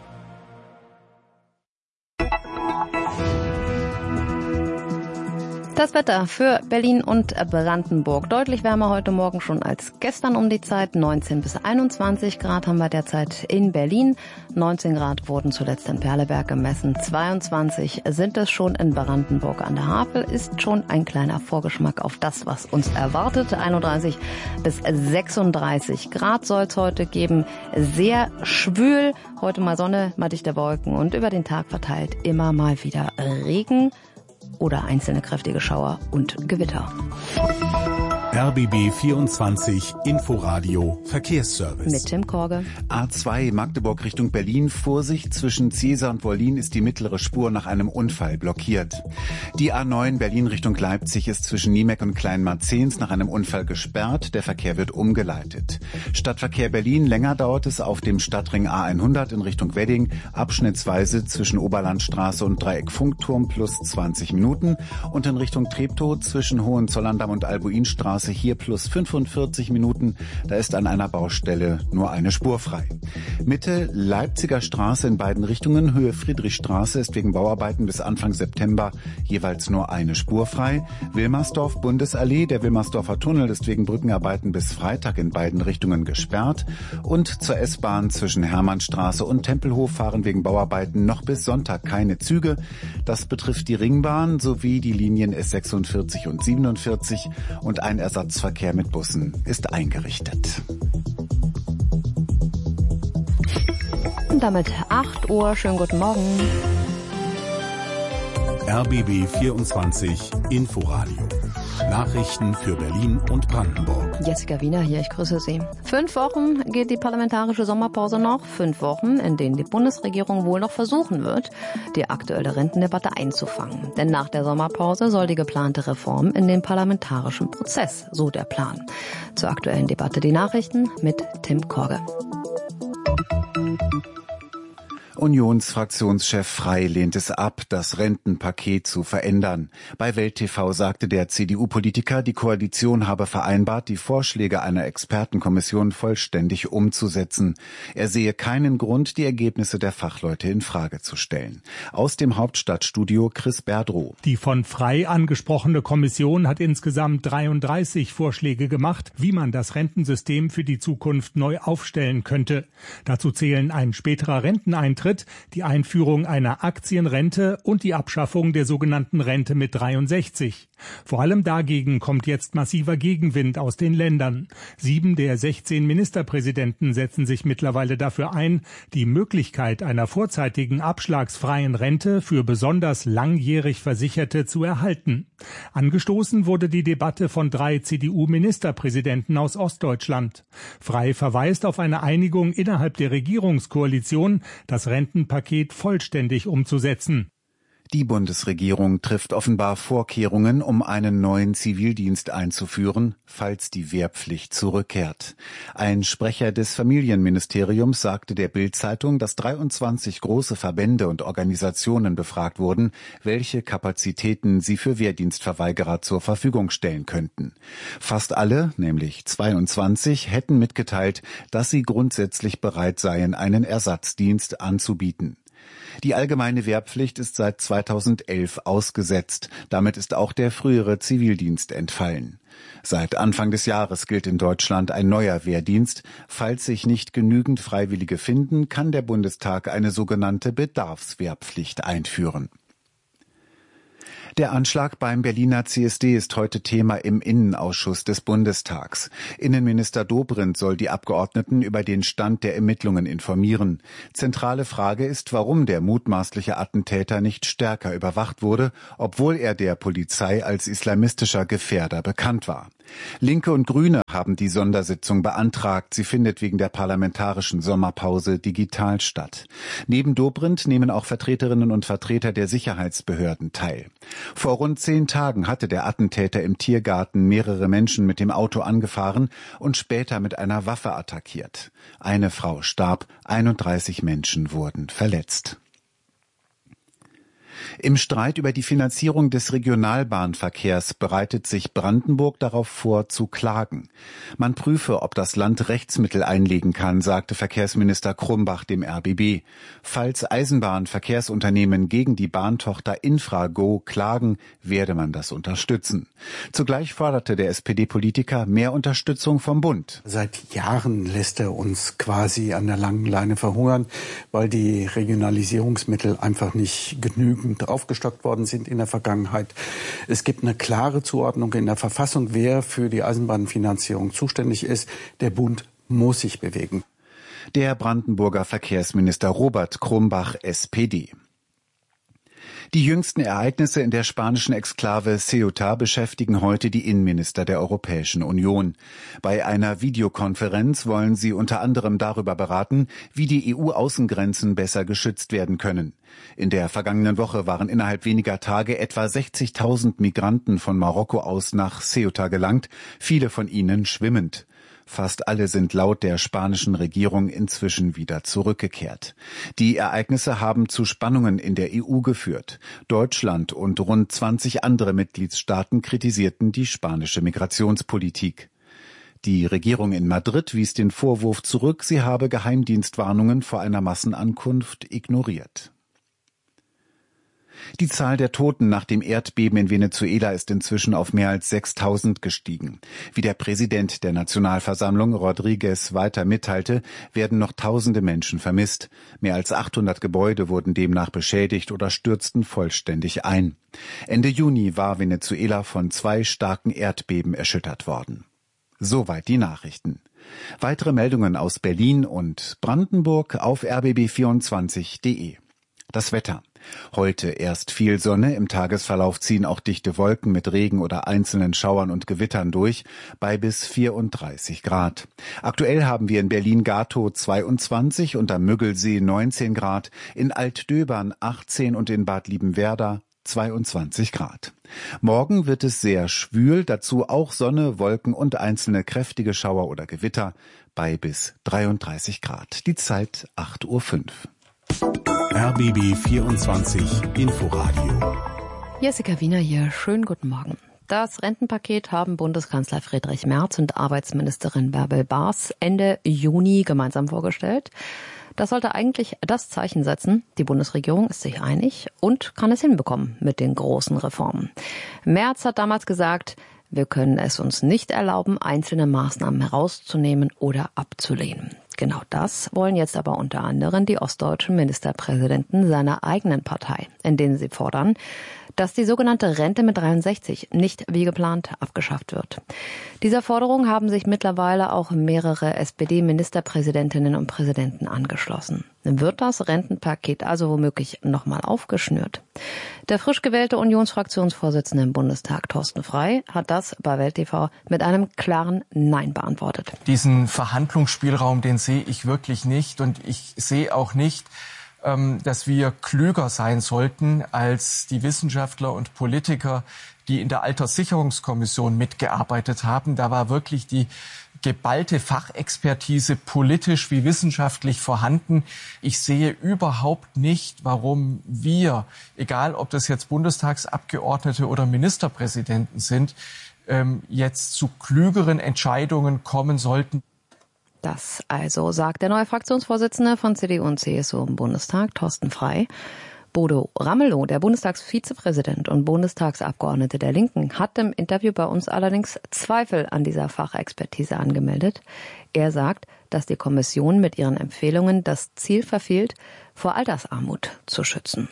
Das Wetter für Berlin und Brandenburg. Deutlich wärmer heute Morgen schon als gestern um die Zeit. neunzehn bis einundzwanzig Grad haben wir derzeit in Berlin. neunzehn Grad wurden zuletzt in Perleberg gemessen. zweiundzwanzig sind es schon in Brandenburg an der Havel. Ist schon ein kleiner Vorgeschmack auf das, was uns erwartet. einunddreißig bis sechsunddreißig Grad soll es heute geben. Sehr schwül. Heute mal Sonne, mal dichte Wolken und über den Tag verteilt immer mal wieder Regen oder einzelne kräftige Schauer und Gewitter. R B B vierundzwanzig Inforadio Verkehrsservice. Mit Tim Korge. A zwei Magdeburg Richtung Berlin. Vorsicht, zwischen Ziesar und Wollin ist die mittlere Spur nach einem Unfall blockiert. Die A neun Berlin Richtung Leipzig ist zwischen Niemeck und Kleinmarzens nach einem Unfall gesperrt. Der Verkehr wird umgeleitet. Stadtverkehr Berlin. Länger dauert es auf dem Stadtring A hundert in Richtung Wedding. Abschnittsweise zwischen Oberlandstraße und Dreieck Funkturm plus zwanzig Minuten. Und in Richtung Treptow zwischen Hohenzollern-Damm und Albuinstraße hier plus fünfundvierzig Minuten. Da ist an einer Baustelle nur eine Spur frei. Mitte Leipziger Straße in beiden Richtungen. Höhe Friedrichstraße ist wegen Bauarbeiten bis Anfang September jeweils nur eine Spur frei. Wilmersdorf Bundesallee. Der Wilmersdorfer Tunnel ist wegen Brückenarbeiten bis Freitag in beiden Richtungen gesperrt. Und zur S-Bahn zwischen Hermannstraße und Tempelhof fahren wegen Bauarbeiten noch bis Sonntag keine Züge. Das betrifft die Ringbahn sowie die Linien S sechsundvierzig und siebenundvierzig und ein Ersatzverkehr mit Bussen ist eingerichtet. Und damit acht Uhr. Schönen guten Morgen. R B B vierundzwanzig Inforadio. Nachrichten für Berlin und Brandenburg. Jessica Wiener hier, ich grüße Sie. Fünf Wochen geht die parlamentarische Sommerpause noch. Fünf Wochen, in denen die Bundesregierung wohl noch versuchen wird, die aktuelle Rentendebatte einzufangen. Denn nach der Sommerpause soll die geplante Reform in den parlamentarischen Prozess, so der Plan. Zur aktuellen Debatte die Nachrichten mit Tim Korge. Unionsfraktionschef Frey lehnt es ab, das Rentenpaket zu verändern. Bei Welt T V sagte der C D U-Politiker, die Koalition habe vereinbart, die Vorschläge einer Expertenkommission vollständig umzusetzen. Er sehe keinen Grund, die Ergebnisse der Fachleute in Frage zu stellen. Aus dem Hauptstadtstudio Chris Berdrow. Die von Frey angesprochene Kommission hat insgesamt dreiunddreißig Vorschläge gemacht, wie man das Rentensystem für die Zukunft neu aufstellen könnte. Dazu zählen ein späterer Renteneintritt Rücktritt, die Einführung einer Aktienrente und die Abschaffung der sogenannten Rente mit dreiundsechzig. Vor allem dagegen kommt jetzt massiver Gegenwind aus den Ländern. Sieben der sechzehn Ministerpräsidenten setzen sich mittlerweile dafür ein, die Möglichkeit einer vorzeitigen abschlagsfreien Rente für besonders langjährig Versicherte zu erhalten. Angestoßen wurde die Debatte von drei C D U-Ministerpräsidenten aus Ostdeutschland. Frei verweist auf eine Einigung innerhalb der Regierungskoalition, das Rentenpaket vollständig umzusetzen. Die Bundesregierung trifft offenbar Vorkehrungen, um einen neuen Zivildienst einzuführen, falls die Wehrpflicht zurückkehrt. Ein Sprecher des Familienministeriums sagte der Bild-Zeitung, dass dreiundzwanzig große Verbände und Organisationen befragt wurden, welche Kapazitäten sie für Wehrdienstverweigerer zur Verfügung stellen könnten. Fast alle, nämlich zweiundzwanzig, hätten mitgeteilt, dass sie grundsätzlich bereit seien, einen Ersatzdienst anzubieten. Die allgemeine Wehrpflicht ist seit zweitausendelf ausgesetzt. Damit ist auch der frühere Zivildienst entfallen. Seit Anfang des Jahres gilt in Deutschland ein neuer Wehrdienst. Falls sich nicht genügend Freiwillige finden, kann der Bundestag eine sogenannte Bedarfswehrpflicht einführen. Der Anschlag beim Berliner C S D ist heute Thema im Innenausschuss des Bundestags. Innenminister Dobrindt soll die Abgeordneten über den Stand der Ermittlungen informieren. Zentrale Frage ist, warum der mutmaßliche Attentäter nicht stärker überwacht wurde, obwohl er der Polizei als islamistischer Gefährder bekannt war. Linke und Grüne haben die Sondersitzung beantragt. Sie findet wegen der parlamentarischen Sommerpause digital statt. Neben Dobrindt nehmen auch Vertreterinnen und Vertreter der Sicherheitsbehörden teil. Vor rund zehn Tagen hatte der Attentäter im Tiergarten mehrere Menschen mit dem Auto angefahren und später mit einer Waffe attackiert. Eine Frau starb, einunddreißig Menschen wurden verletzt. Im Streit über die Finanzierung des Regionalbahnverkehrs bereitet sich Brandenburg darauf vor, zu klagen. Man prüfe, ob das Land Rechtsmittel einlegen kann, sagte Verkehrsminister Krumbach dem R B B. Falls Eisenbahnverkehrsunternehmen gegen die Bahntochter Infrago klagen, werde man das unterstützen. Zugleich forderte der S P D-Politiker mehr Unterstützung vom Bund. Seit Jahren lässt er uns quasi an der langen Leine verhungern, weil die Regionalisierungsmittel einfach nicht genügend aufgestockt worden sind in der Vergangenheit. Es gibt eine klare Zuordnung in der Verfassung, wer für die Eisenbahnfinanzierung zuständig ist. Der Bund muss sich bewegen. Der Brandenburger Verkehrsminister Robert Krumbach, S P D. Die jüngsten Ereignisse in der spanischen Exklave Ceuta beschäftigen heute die Innenminister der Europäischen Union. Bei einer Videokonferenz wollen sie unter anderem darüber beraten, wie die E U-Außengrenzen besser geschützt werden können. In der vergangenen Woche waren innerhalb weniger Tage etwa sechzigtausend Migranten von Marokko aus nach Ceuta gelangt, viele von ihnen schwimmend. Fast alle sind laut der spanischen Regierung inzwischen wieder zurückgekehrt. Die Ereignisse haben zu Spannungen in der E U geführt. Deutschland und rund zwanzig andere Mitgliedstaaten kritisierten die spanische Migrationspolitik. Die Regierung in Madrid wies den Vorwurf zurück, sie habe Geheimdienstwarnungen vor einer Massenankunft ignoriert. Die Zahl der Toten nach dem Erdbeben in Venezuela ist inzwischen auf mehr als sechstausend gestiegen. Wie der Präsident der Nationalversammlung Rodríguez weiter mitteilte, werden noch tausende Menschen vermisst. Mehr als achthundert Gebäude wurden demnach beschädigt oder stürzten vollständig ein. Ende Juni war Venezuela von zwei starken Erdbeben erschüttert worden. Soweit die Nachrichten. Weitere Meldungen aus Berlin und Brandenburg auf r b b vierundzwanzig punkt de. Das Wetter. Heute erst viel Sonne, im Tagesverlauf ziehen auch dichte Wolken mit Regen oder einzelnen Schauern und Gewittern durch, bei bis vierunddreißig Grad. Aktuell haben wir in Berlin-Gatow zweiundzwanzig und am Müggelsee neunzehn Grad, in Altdöbern achtzehn und in Bad Liebenwerda zweiundzwanzig Grad. Morgen wird es sehr schwül, dazu auch Sonne, Wolken und einzelne kräftige Schauer oder Gewitter, bei bis dreiunddreißig Grad. Die Zeit acht Uhr fünf. R B B vierundzwanzig Inforadio. Jessica Wiener hier. Schönen guten Morgen. Das Rentenpaket haben Bundeskanzler Friedrich Merz und Arbeitsministerin Bärbel Baas Ende Juni gemeinsam vorgestellt. Das sollte eigentlich das Zeichen setzen, die Bundesregierung ist sich einig und kann es hinbekommen mit den großen Reformen. Merz hat damals gesagt, wir können es uns nicht erlauben, einzelne Maßnahmen herauszunehmen oder abzulehnen. Genau das wollen jetzt aber unter anderem die ostdeutschen Ministerpräsidenten seiner eigenen Partei, in denen sie fordern, dass die sogenannte Rente mit dreiundsechzig nicht wie geplant abgeschafft wird. Dieser Forderung haben sich mittlerweile auch mehrere S P D-Ministerpräsidentinnen und Präsidenten angeschlossen. Wird das Rentenpaket also womöglich nochmal aufgeschnürt? Der frisch gewählte Unionsfraktionsvorsitzende im Bundestag, Thorsten Frey, hat das bei Welt T V mit einem klaren Nein beantwortet. Diesen Verhandlungsspielraum, den sehe ich wirklich nicht, und ich sehe auch nicht, dass wir klüger sein sollten als die Wissenschaftler und Politiker, die in der Alterssicherungskommission mitgearbeitet haben. Da war wirklich die geballte Fachexpertise politisch wie wissenschaftlich vorhanden. Ich sehe überhaupt nicht, warum wir, egal ob das jetzt Bundestagsabgeordnete oder Ministerpräsidenten sind, jetzt zu klügeren Entscheidungen kommen sollten. Das also sagt der neue Fraktionsvorsitzende von C D U und C S U im Bundestag, Thorsten Frey. Bodo Ramelow, der Bundestagsvizepräsident und Bundestagsabgeordnete der Linken, hat im Interview bei uns allerdings Zweifel an dieser Fachexpertise angemeldet. Er sagt, dass die Kommission mit ihren Empfehlungen das Ziel verfehlt, vor Altersarmut zu schützen.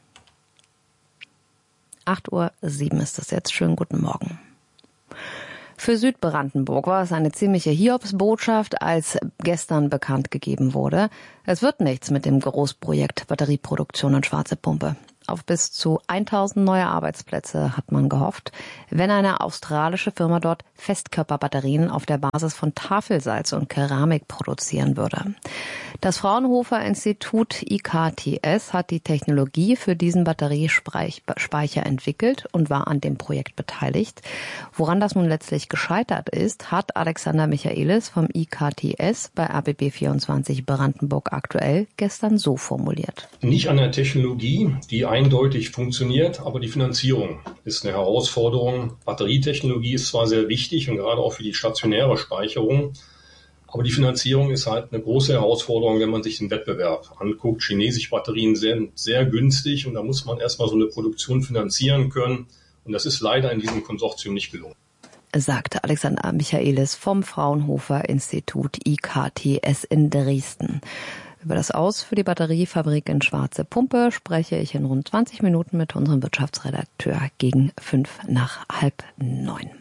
acht Uhr sieben ist es jetzt. Schönen guten Morgen. Für Südbrandenburg war es eine ziemliche Hiobsbotschaft, als gestern bekannt gegeben wurde, es wird nichts mit dem Großprojekt Batterieproduktion und Schwarze Pumpe. Auf bis zu tausend neue Arbeitsplätze hat man gehofft, wenn eine australische Firma dort Festkörperbatterien auf der Basis von Tafelsalz und Keramik produzieren würde. Das Fraunhofer Institut I K T S hat die Technologie für diesen Batteriespeicher entwickelt und war an dem Projekt beteiligt. Woran das nun letztlich gescheitert ist, hat Alexander Michaelis vom I K T S bei R B B vierundzwanzig Brandenburg aktuell gestern so formuliert. Nicht an der Technologie, die eindeutig funktioniert, aber die Finanzierung ist eine Herausforderung. Batterietechnologie ist zwar sehr wichtig und gerade auch für die stationäre Speicherung, aber die Finanzierung ist halt eine große Herausforderung, wenn man sich den Wettbewerb anguckt. Chinesische Batterien sind sehr günstig und da muss man erstmal so eine Produktion finanzieren können. Und das ist leider in diesem Konsortium nicht gelungen, sagte Alexander Michaelis vom Fraunhofer Institut I K T S in Dresden. Über das Aus für die Batteriefabrik in Schwarze Pumpe spreche ich in rund zwanzig Minuten mit unserem Wirtschaftsredakteur gegen fünf nach halb neun.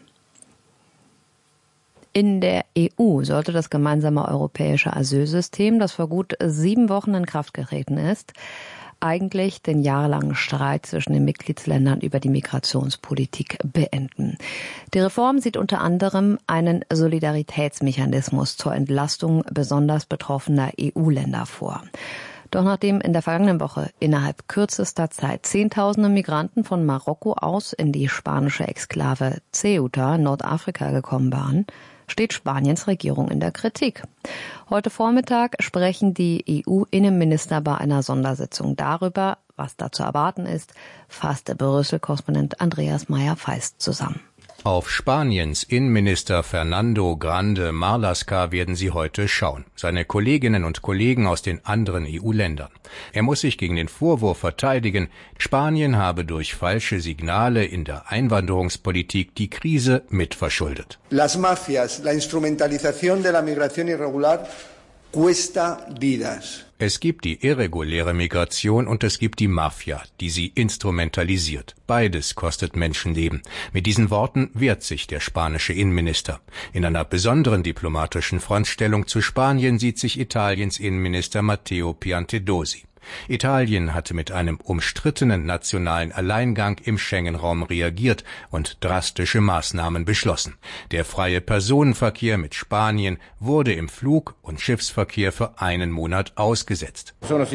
In der E U sollte das gemeinsame europäische Asylsystem, das vor gut sieben Wochen in Kraft getreten ist, eigentlich den jahrelangen Streit zwischen den Mitgliedsländern über die Migrationspolitik beenden. Die Reform sieht unter anderem einen Solidaritätsmechanismus zur Entlastung besonders betroffener E U-Länder vor. Doch nachdem in der vergangenen Woche innerhalb kürzester Zeit Zehntausende Migranten von Marokko aus in die spanische Exklave Ceuta, Nordafrika, gekommen waren, steht Spaniens Regierung in der Kritik. Heute Vormittag sprechen die E U-Innenminister bei einer Sondersitzung darüber, was da zu erwarten ist, fasst Brüssel-Korrespondent Andreas Meyer-Feist zusammen. Auf Spaniens Innenminister Fernando Grande Marlaska werden sie heute schauen. Seine Kolleginnen und Kollegen aus den anderen E U-Ländern. Er muss sich gegen den Vorwurf verteidigen, Spanien habe durch falsche Signale in der Einwanderungspolitik die Krise mitverschuldet. Las mafias, la instrumentalización de la migración irregular cuesta vidas. Es gibt die irreguläre Migration und es gibt die Mafia, die sie instrumentalisiert. Beides kostet Menschenleben. Mit diesen Worten wehrt sich der spanische Innenminister. In einer besonderen diplomatischen Frontstellung zu Spanien sieht sich Italiens Innenminister Matteo Piantedosi. Italien hatte mit einem umstrittenen nationalen Alleingang im Schengen-Raum reagiert und drastische Maßnahmen beschlossen. Der freie Personenverkehr mit Spanien wurde im Flug- und Schiffsverkehr für einen Monat ausgesetzt.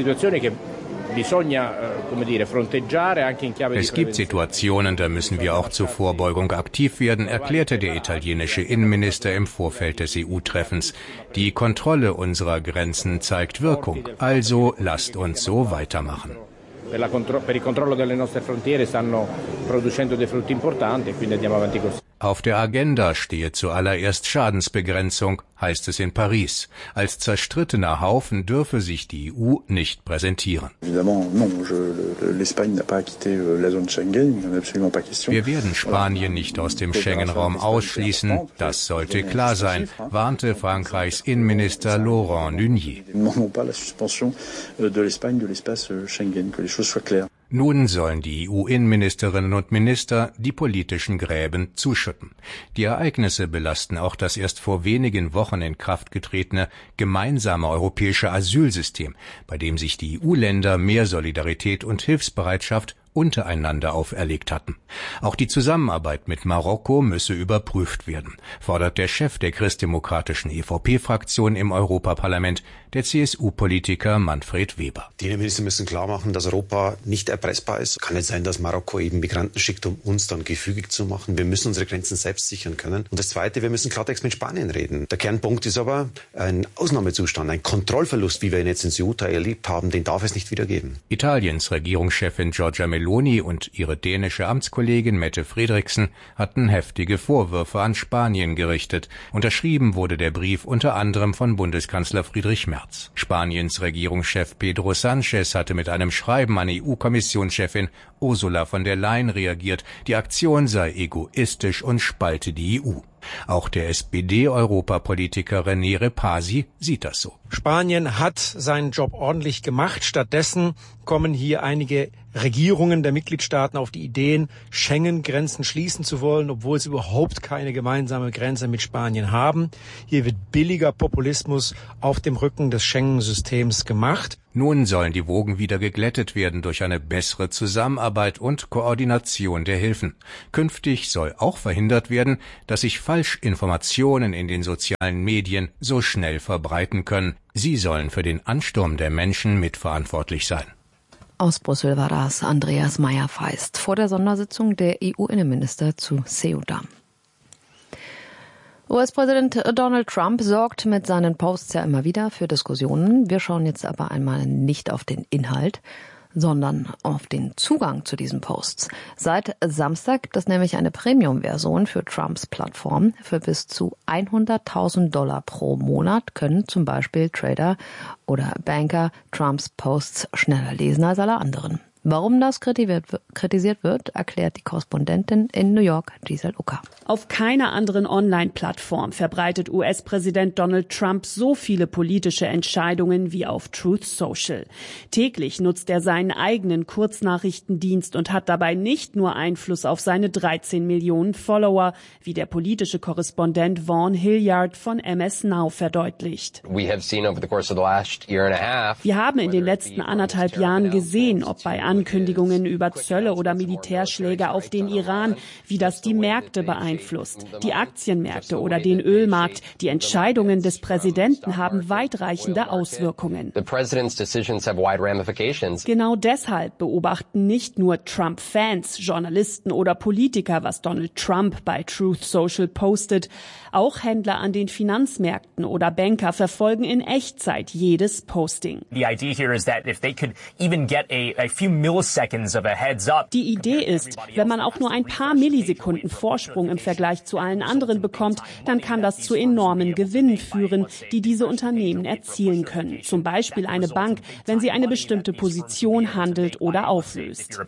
Es gibt Situationen, da müssen wir auch zur Vorbeugung aktiv werden, erklärte der italienische Innenminister im Vorfeld des E U-Treffens. Die Kontrolle unserer Grenzen zeigt Wirkung, also lasst uns so weitermachen. Auf der Agenda stehe zuallererst Schadensbegrenzung, heißt es in Paris. Als zerstrittener Haufen dürfe sich die E U nicht präsentieren. Wir werden Spanien nicht aus dem Schengen-Raum ausschließen, das sollte klar sein, warnte Frankreichs Innenminister Laurent Nunez. Nun sollen die E U-Innenministerinnen und Minister die politischen Gräben zuschütten. Die Ereignisse belasten auch das erst vor wenigen Wochen in Kraft getretene gemeinsame europäische Asylsystem, bei dem sich die E U-Länder mehr Solidarität und Hilfsbereitschaft untereinander auferlegt hatten. Auch die Zusammenarbeit mit Marokko müsse überprüft werden, fordert der Chef der christdemokratischen E V P-Fraktion im Europaparlament, der C S U-Politiker Manfred Weber. Die Innenminister müssen klar machen, dass Europa nicht erpressbar ist. Kann nicht sein, dass Marokko eben Migranten schickt, um uns dann gefügig zu machen. Wir müssen unsere Grenzen selbst sichern können. Und das Zweite, wir müssen Klartext mit Spanien reden. Der Kernpunkt ist aber ein Ausnahmezustand, ein Kontrollverlust, wie wir ihn jetzt in Ceuta erlebt haben, den darf es nicht wieder geben. Italiens Regierungschefin Giorgia Meloni und ihre dänische Amtskollegin Mette Frederiksen hatten heftige Vorwürfe an Spanien gerichtet. Unterschrieben wurde der Brief unter anderem von Bundeskanzler Friedrich Merz. Spaniens Regierungschef Pedro Sánchez hatte mit einem Schreiben an E U-Kommissionschefin Ursula von der Leyen reagiert. Die Aktion sei egoistisch und spalte die E U. Auch der S P D-Europapolitiker René Repasi sieht das so. Spanien hat seinen Job ordentlich gemacht. Stattdessen kommen hier einige Regierungen der Mitgliedstaaten auf die Ideen, Schengen-Grenzen schließen zu wollen, obwohl sie überhaupt keine gemeinsame Grenze mit Spanien haben. Hier wird billiger Populismus auf dem Rücken des Schengen-Systems gemacht. Nun sollen die Wogen wieder geglättet werden durch eine bessere Zusammenarbeit und Koordination der Hilfen. Künftig soll auch verhindert werden, dass sich Falschinformationen in den sozialen Medien so schnell verbreiten können. Sie sollen für den Ansturm der Menschen mitverantwortlich sein. Aus Brüssel war das Andreas Meyer-Feist vor der Sondersitzung der E U-Innenminister zu Ceuta. U S-Präsident Donald Trump sorgt mit seinen Posts ja immer wieder für Diskussionen. Wir schauen jetzt aber einmal nicht auf den Inhalt, sondern auf den Zugang zu diesen Posts. Seit Samstag gibt es nämlich eine Premium-Version für Trumps Plattform. Für bis zu hunderttausend Dollar pro Monat können zum Beispiel Trader oder Banker Trumps Posts schneller lesen als alle anderen. Warum das kritisiert wird, erklärt die Korrespondentin in New York, Giselle Ucker. Auf keiner anderen Online-Plattform verbreitet U S-Präsident Donald Trump so viele politische Entscheidungen wie auf Truth Social. Täglich nutzt er seinen eigenen Kurznachrichtendienst und hat dabei nicht nur Einfluss auf seine dreizehn Millionen Follower, wie der politische Korrespondent Vaughn Hilliard von M S Now verdeutlicht. Wir haben in den letzten anderthalb Jahren gesehen, ob bei Ankündigungen über Zölle oder Militärschläge auf den Iran, wie das die Märkte beeinflusst, die Aktienmärkte oder den Ölmarkt. Die Entscheidungen des Präsidenten haben weitreichende Auswirkungen. Genau deshalb beobachten nicht nur Trump-Fans, Journalisten oder Politiker, was Donald Trump bei Truth Social postet. Auch Händler an den Finanzmärkten oder Banker verfolgen in Echtzeit jedes Posting. Die Idee ist, wenn man auch nur ein paar Millisekunden Vorsprung im Vergleich zu allen anderen bekommt, dann kann das zu enormen Gewinnen führen, die diese Unternehmen erzielen können. Zum Beispiel eine Bank, wenn sie eine bestimmte Position handelt oder auflöst.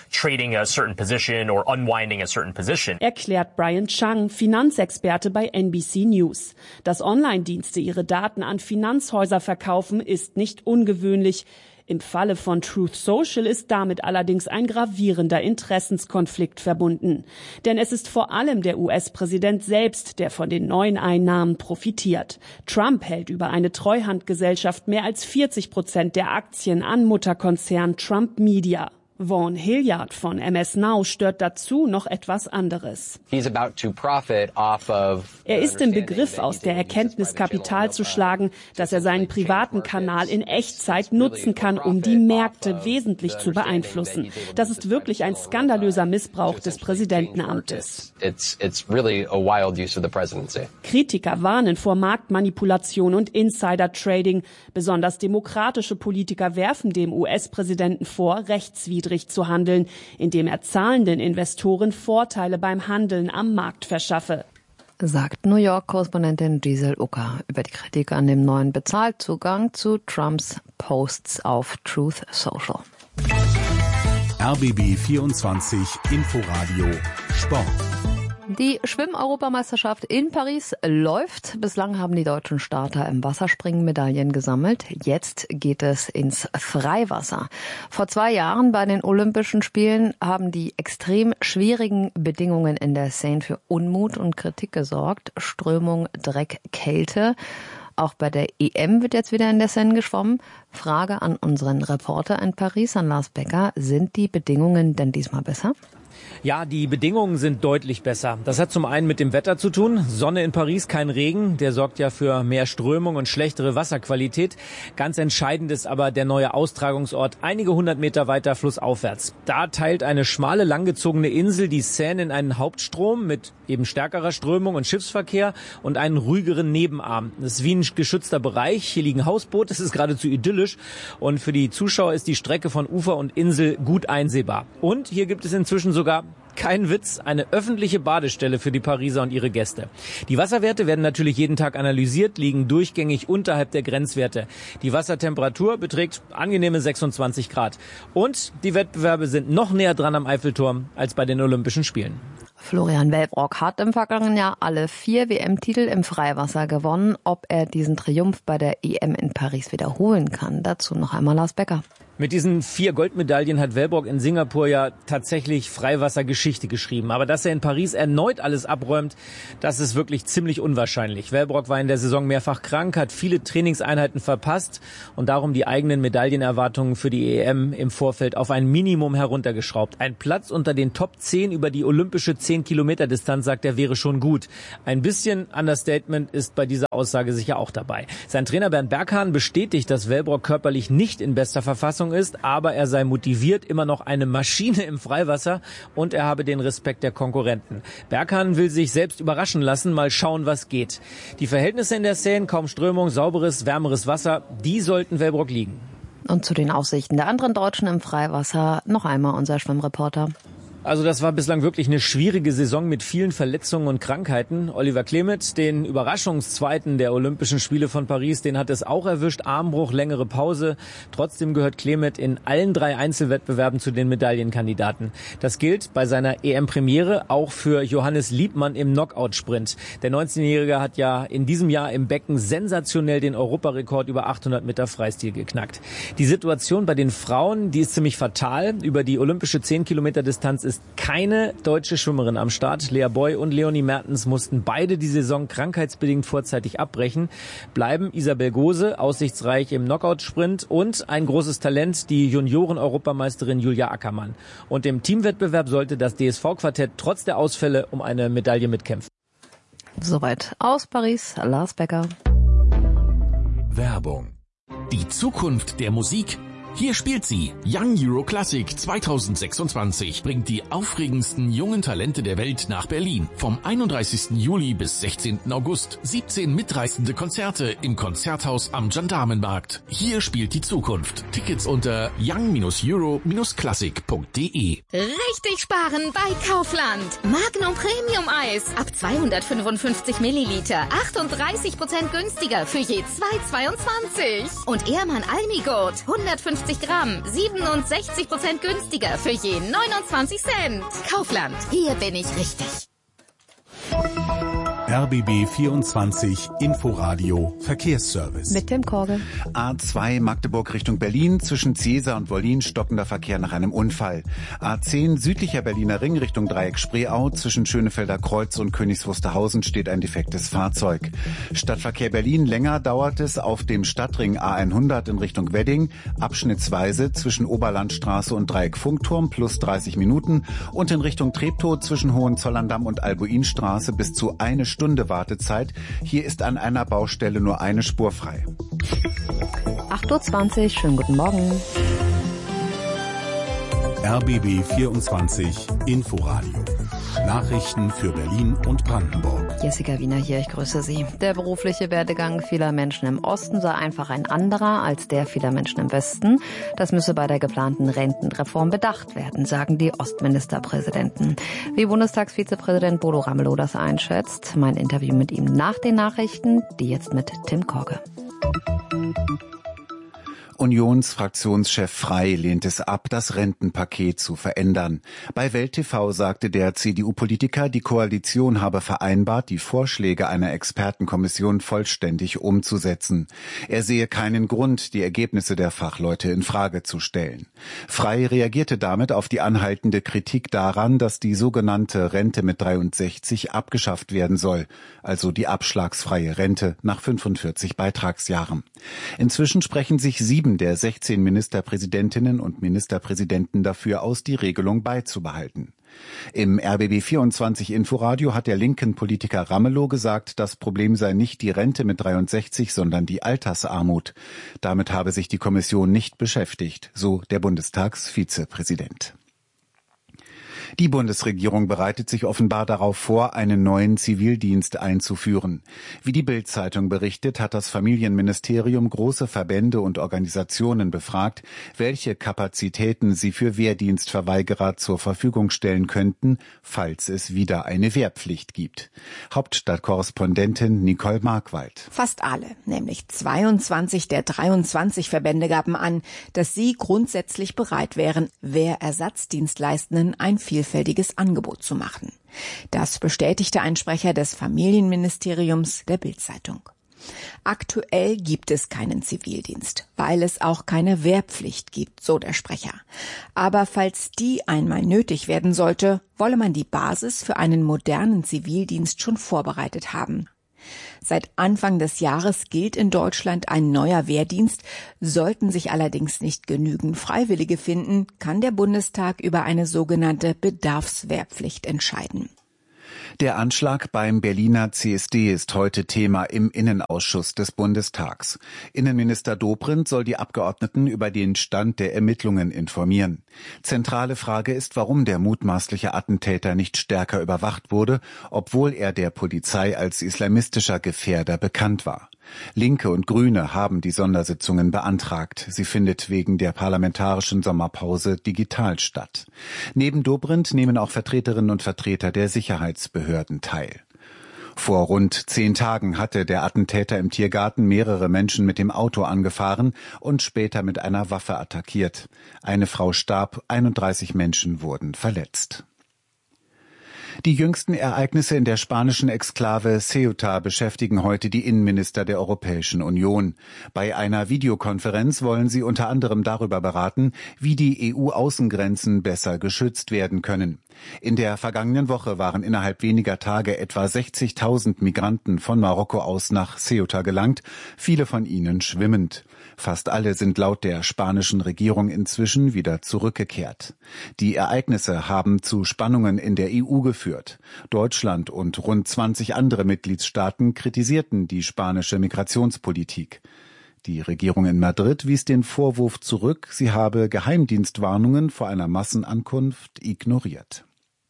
Erklärt Brian Chang, Finanzexperte bei N B C News. Dass Online-Dienste ihre Daten an Finanzhäuser verkaufen, ist nicht ungewöhnlich. Im Falle von Truth Social ist damit allerdings ein gravierender Interessenskonflikt verbunden. Denn es ist vor allem der U S-Präsident selbst, der von den neuen Einnahmen profitiert. Trump hält über eine Treuhandgesellschaft mehr als vierzig Prozent der Aktien an Mutterkonzern Trump Media. Vaughn Hilliard von M S Now stört dazu noch etwas anderes. Er ist im Begriff, aus der Erkenntnis Kapital zu schlagen, dass er seinen privaten Kanal in Echtzeit nutzen kann, um die Märkte wesentlich zu beeinflussen. Das ist wirklich ein skandalöser Missbrauch des Präsidentenamtes. Kritiker warnen vor Marktmanipulation und Insider-Trading. Besonders demokratische Politiker werfen dem U S-Präsidenten vor, rechtswidrig Niedrich zu handeln, indem er zahlenden Investoren Vorteile beim Handeln am Markt verschaffe. Sagt New York-Korrespondentin Giselle Ucker über die Kritik an dem neuen Bezahlzugang zu Trumps Posts auf Truth Social. R B B vierundzwanzig Inforadio Sport. Die Schwimm-Europameisterschaft in Paris läuft. Bislang haben die deutschen Starter im Wasserspringen Medaillen gesammelt. Jetzt geht es ins Freiwasser. Vor zwei Jahren bei den Olympischen Spielen haben die extrem schwierigen Bedingungen in der Seine für Unmut und Kritik gesorgt. Strömung, Dreck, Kälte. Auch bei der E M wird jetzt wieder in der Seine geschwommen. Frage an unseren Reporter in Paris, an Lars Becker. Sind die Bedingungen denn diesmal besser? Ja, die Bedingungen sind deutlich besser. Das hat zum einen mit dem Wetter zu tun. Sonne in Paris, kein Regen. Der sorgt ja für mehr Strömung und schlechtere Wasserqualität. Ganz entscheidend ist aber der neue Austragungsort einige hundert Meter weiter flussaufwärts. Da teilt eine schmale, langgezogene Insel die Seine in einen Hauptstrom mit eben stärkerer Strömung und Schiffsverkehr und einen ruhigeren Nebenarm. Das ist wie ein geschützter Bereich. Hier liegen Hausboote. Es ist geradezu idyllisch. Und für die Zuschauer ist die Strecke von Ufer und Insel gut einsehbar. Und hier gibt es inzwischen sogar, kein Witz, eine öffentliche Badestelle für die Pariser und ihre Gäste. Die Wasserwerte werden natürlich jeden Tag analysiert, liegen durchgängig unterhalb der Grenzwerte. Die Wassertemperatur beträgt angenehme sechsundzwanzig Grad. Und die Wettbewerbe sind noch näher dran am Eiffelturm als bei den Olympischen Spielen. Florian Wellbrock hat im vergangenen Jahr alle vier W M-Titel im Freiwasser gewonnen. Ob er diesen Triumph bei der E M in Paris wiederholen kann, dazu noch einmal Lars Becker. Mit diesen vier Goldmedaillen hat Wellbrock in Singapur ja tatsächlich Freiwassergeschichte geschrieben. Aber dass er in Paris erneut alles abräumt, das ist wirklich ziemlich unwahrscheinlich. Wellbrock war in der Saison mehrfach krank, hat viele Trainingseinheiten verpasst und darum die eigenen Medaillenerwartungen für die E M im Vorfeld auf ein Minimum heruntergeschraubt. Ein Platz unter den Top zehn über die olympische zehn Kilometer Distanz, sagt er, wäre schon gut. Ein bisschen Understatement ist bei dieser Aussage sicher auch dabei. Sein Trainer Bernd Berghahn bestätigt, dass Wellbrock körperlich nicht in bester Verfassung ist, aber er sei motiviert, immer noch eine Maschine im Freiwasser und er habe den Respekt der Konkurrenten. Berghahn will sich selbst überraschen lassen, mal schauen, was geht. Die Verhältnisse in der Seine, kaum Strömung, sauberes, wärmeres Wasser, die sollten Wellbrock liegen. Und zu den Aussichten der anderen Deutschen im Freiwasser noch einmal unser Schwimmreporter. Also das war bislang wirklich eine schwierige Saison mit vielen Verletzungen und Krankheiten. Oliver Klemet, den Überraschungszweiten der Olympischen Spiele von Paris, den hat es auch erwischt. Armbruch, längere Pause. Trotzdem gehört Klemet in allen drei Einzelwettbewerben zu den Medaillenkandidaten. Das gilt bei seiner E M-Premiere auch für Johannes Liebmann im Knockout-Sprint. Der neunzehnjährige hat ja in diesem Jahr im Becken sensationell den Europarekord über achthundert Meter Freistil geknackt. Die Situation bei den Frauen, die ist ziemlich fatal. Über die olympische zehn Kilometer Distanz ist keine deutsche Schwimmerin am Start. Lea Boy und Leonie Mertens mussten beide die Saison krankheitsbedingt vorzeitig abbrechen. Bleiben Isabel Gose, aussichtsreich im Knockout-Sprint, und ein großes Talent, die Junioren-Europameisterin Julia Ackermann. Und im Teamwettbewerb sollte das D S V-Quartett trotz der Ausfälle um eine Medaille mitkämpfen. Soweit aus Paris, Lars Becker. Werbung. Die Zukunft der Musik. Hier spielt sie. Young Euro Classic zweitausendsechsundzwanzig bringt die aufregendsten jungen Talente der Welt nach Berlin. Vom einunddreißigsten Juli bis sechzehnten August. siebzehn mitreißende Konzerte im Konzerthaus am Gendarmenmarkt. Hier spielt die Zukunft. Tickets unter young euro classic punkt de. Richtig sparen bei Kaufland. Magnum Premium Eis ab zweihundertfünfundfünfzig Milliliter. achtunddreißig Prozent günstiger für je zwei Euro zweiundzwanzig. Und Ehrmann Almigurt hundertfünfzig Gramm, siebenundsechzig Prozent günstiger für je neunundzwanzig Cent. Kaufland, hier bin ich richtig. R B B vierundzwanzig Inforadio Verkehrsservice. Mit dem Korbe. A zwei Magdeburg Richtung Berlin, zwischen Ziesa und Wollin stockender Verkehr nach einem Unfall. A zehn südlicher Berliner Ring Richtung Dreieck Spreeau, zwischen Schönefelder Kreuz und Königs Wusterhausen steht ein defektes Fahrzeug. Stadtverkehr Berlin, länger dauert es auf dem Stadtring A hundert in Richtung Wedding, abschnittsweise zwischen Oberlandstraße und Dreieck Funkturm plus dreißig Minuten und in Richtung Treptow zwischen Hohenzollern-Damm und Albuinstraße bis zu eine Stunde Wartezeit. Hier ist an einer Baustelle nur eine Spur frei. acht Uhr zwanzig, schönen guten Morgen. R B B vierundzwanzig Inforadio. Nachrichten für Berlin und Brandenburg. Jessica Wiener hier, ich grüße Sie. Der berufliche Werdegang vieler Menschen im Osten sei einfach ein anderer als der vieler Menschen im Westen. Das müsse bei der geplanten Rentenreform bedacht werden, sagen die Ostministerpräsidenten. Wie Bundestagsvizepräsident Bodo Ramelow das einschätzt, mein Interview mit ihm nach den Nachrichten, die jetzt mit Tim Korke. Unionsfraktionschef Frey lehnt es ab, das Rentenpaket zu verändern. Bei Welt T V sagte der C D U-Politiker, die Koalition habe vereinbart, die Vorschläge einer Expertenkommission vollständig umzusetzen. Er sehe keinen Grund, die Ergebnisse der Fachleute in Frage zu stellen. Frey reagierte damit auf die anhaltende Kritik daran, dass die sogenannte Rente mit dreiundsechzig abgeschafft werden soll, also die abschlagsfreie Rente nach fünfundvierzig Beitragsjahren. Inzwischen sprechen sich sieben der sechzehn Ministerpräsidentinnen und Ministerpräsidenten dafür aus, die Regelung beizubehalten. Im R B B vierundzwanzig Inforadio hat der linken Politiker Ramelow gesagt, das Problem sei nicht die Rente mit dreiundsechzig, sondern die Altersarmut. Damit habe sich die Kommission nicht beschäftigt, so der Bundestagsvizepräsident. Die Bundesregierung bereitet sich offenbar darauf vor, einen neuen Zivildienst einzuführen. Wie die Bild-Zeitung berichtet, hat das Familienministerium große Verbände und Organisationen befragt, welche Kapazitäten sie für Wehrdienstverweigerer zur Verfügung stellen könnten, falls es wieder eine Wehrpflicht gibt. Hauptstadtkorrespondentin Nicole Markwald. Fast alle, nämlich zweiundzwanzig der dreiundzwanzig Verbände gaben an, dass sie grundsätzlich bereit wären, Wehrersatzdienstleistenden ein vielfältiges Angebot zu machen. Das bestätigte ein Sprecher des Familienministeriums der Bild-Zeitung. Aktuell gibt es keinen Zivildienst, weil es auch keine Wehrpflicht gibt, so der Sprecher. Aber falls die einmal nötig werden sollte, wolle man die Basis für einen modernen Zivildienst schon vorbereitet haben. Seit Anfang des Jahres gilt in Deutschland ein neuer Wehrdienst. Sollten sich allerdings nicht genügend Freiwillige finden, kann der Bundestag über eine sogenannte Bedarfswehrpflicht entscheiden. Der Anschlag beim Berliner C S D ist heute Thema im Innenausschuss des Bundestags. Innenminister Dobrindt soll die Abgeordneten über den Stand der Ermittlungen informieren. Zentrale Frage ist, warum der mutmaßliche Attentäter nicht stärker überwacht wurde, obwohl er der Polizei als islamistischer Gefährder bekannt war. Linke und Grüne haben die Sondersitzungen beantragt. Sie findet wegen der parlamentarischen Sommerpause digital statt. Neben Dobrindt nehmen auch Vertreterinnen und Vertreter der Sicherheitsbehörden teil. Vor rund zehn Tagen hatte der Attentäter im Tiergarten mehrere Menschen mit dem Auto angefahren und später mit einer Waffe attackiert. Eine Frau starb, einunddreißig Menschen wurden verletzt. Die jüngsten Ereignisse in der spanischen Exklave Ceuta beschäftigen heute die Innenminister der Europäischen Union. Bei einer Videokonferenz wollen sie unter anderem darüber beraten, wie die E U-Außengrenzen besser geschützt werden können. In der vergangenen Woche waren innerhalb weniger Tage etwa sechzigtausend Migranten von Marokko aus nach Ceuta gelangt, viele von ihnen schwimmend. Fast alle sind laut der spanischen Regierung inzwischen wieder zurückgekehrt. Die Ereignisse haben zu Spannungen in der E U geführt. Deutschland und rund zwanzig andere Mitgliedstaaten kritisierten die spanische Migrationspolitik. Die Regierung in Madrid wies den Vorwurf zurück, sie habe Geheimdienstwarnungen vor einer Massenankunft ignoriert.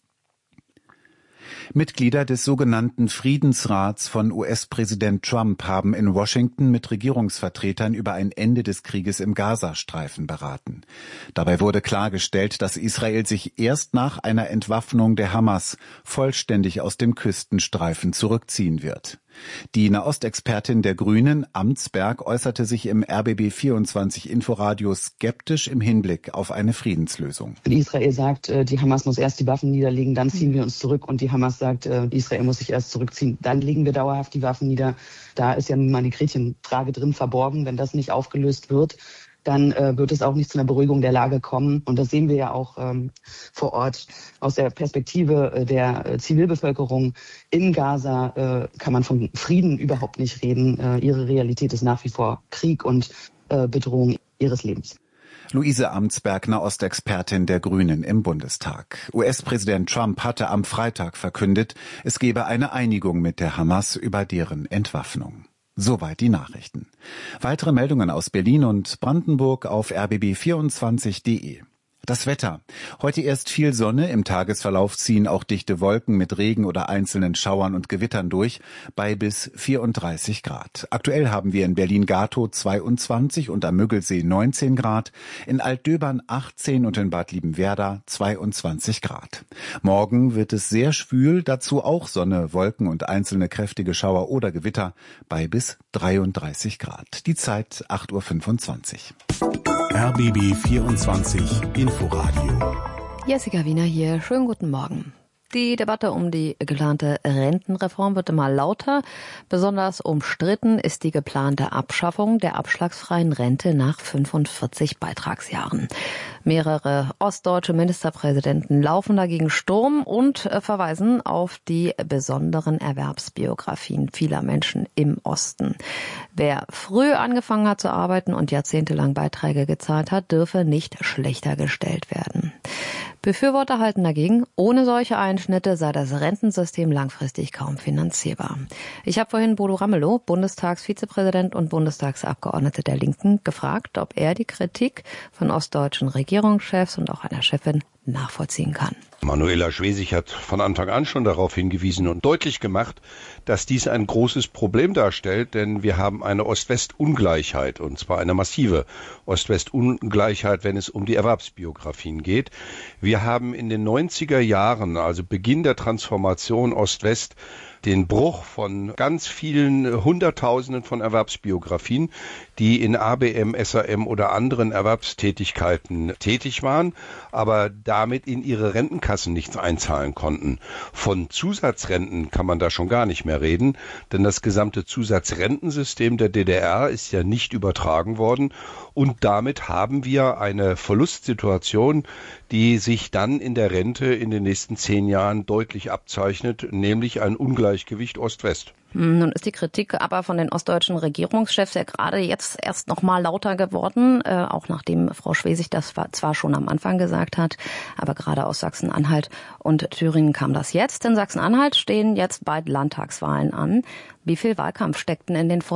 Mitglieder des sogenannten Friedensrats von U S-Präsident Trump haben in Washington mit Regierungsvertretern über ein Ende des Krieges im Gazastreifen beraten. Dabei wurde klargestellt, dass Israel sich erst nach einer Entwaffnung der Hamas vollständig aus dem Küstenstreifen zurückziehen wird. Die Nahostexpertin der Grünen, Amtsberg, äußerte sich im R B B vierundzwanzig Inforadio skeptisch im Hinblick auf eine Friedenslösung. Wenn Israel sagt, die Hamas muss erst die Waffen niederlegen, dann ziehen wir uns zurück, und die Hamas sagt, Israel muss sich erst zurückziehen, dann legen wir dauerhaft die Waffen nieder. Da ist ja nun mal die Gretchenfrage drin verborgen. Wenn das nicht aufgelöst wird, dann äh, wird es auch nicht zu einer Beruhigung der Lage kommen. Und das sehen wir ja auch ähm, vor Ort. Aus der Perspektive äh, der äh, Zivilbevölkerung in Gaza äh, kann man von Frieden überhaupt nicht reden. Äh, ihre Realität ist nach wie vor Krieg und äh, Bedrohung ihres Lebens. Luise Amtsberg, Nahostexpertin der Grünen im Bundestag. U S-Präsident Trump hatte am Freitag verkündet, es gebe eine Einigung mit der Hamas über deren Entwaffnung. Soweit die Nachrichten. Weitere Meldungen aus Berlin und Brandenburg auf r b b vierundzwanzig punkt de. Das Wetter. Heute erst viel Sonne, im Tagesverlauf ziehen auch dichte Wolken mit Regen oder einzelnen Schauern und Gewittern durch, bei bis vierunddreißig Grad. Aktuell haben wir in Berlin-Gatow zweiundzwanzig und am Müggelsee neunzehn Grad, in Altdöbern achtzehn und in Bad Liebenwerda zweiundzwanzig Grad. Morgen wird es sehr schwül, dazu auch Sonne, Wolken und einzelne kräftige Schauer oder Gewitter, bei bis dreiunddreißig Grad. Die Zeit acht Uhr fünfundzwanzig. R B B vierundzwanzig Inforadio. Jessica Wiener hier. Schönen guten Morgen. Die Debatte um die geplante Rentenreform wird immer lauter. Besonders umstritten ist die geplante Abschaffung der abschlagsfreien Rente nach fünfundvierzig Beitragsjahren. Mehrere ostdeutsche Ministerpräsidenten laufen dagegen Sturm und verweisen auf die besonderen Erwerbsbiografien vieler Menschen im Osten. Wer früh angefangen hat zu arbeiten und jahrzehntelang Beiträge gezahlt hat, dürfe nicht schlechter gestellt werden. Befürworter halten dagegen, ohne solche Einschnitte sei das Rentensystem langfristig kaum finanzierbar. Ich habe vorhin Bodo Ramelow, Bundestagsvizepräsident und Bundestagsabgeordnete der Linken, gefragt, ob er die Kritik von ostdeutschen Regierungschefs und auch einer Chefin nachvollziehen kann. Manuela Schwesig hat von Anfang an schon darauf hingewiesen und deutlich gemacht, dass dies ein großes Problem darstellt, denn wir haben eine Ost-West-Ungleichheit, und zwar eine massive Ost-West-Ungleichheit, wenn es um die Erwerbsbiografien geht. Wir haben in den neunziger Jahren, also Beginn der Transformation Ost-West, den Bruch von ganz vielen Hunderttausenden von Erwerbsbiografien, die in A B M, S A M oder anderen Erwerbstätigkeiten tätig waren, aber damit in ihre Rentenkassen nichts einzahlen konnten. Von Zusatzrenten kann man da schon gar nicht mehr reden, denn das gesamte Zusatzrentensystem der D D R ist ja nicht übertragen worden und damit haben wir eine Verlustsituation, die sich dann in der Rente in den nächsten zehn Jahren deutlich abzeichnet, nämlich ein Ungleichgewicht Ost-West. Nun ist die Kritik aber von den ostdeutschen Regierungschefs ja gerade jetzt erst noch mal lauter geworden, äh, auch nachdem Frau Schwesig das zwar schon am Anfang gesagt hat, aber gerade aus Sachsen-Anhalt und Thüringen kam das jetzt. In Sachsen-Anhalt stehen jetzt bald Landtagswahlen an. Wie viel Wahlkampf steckt denn in den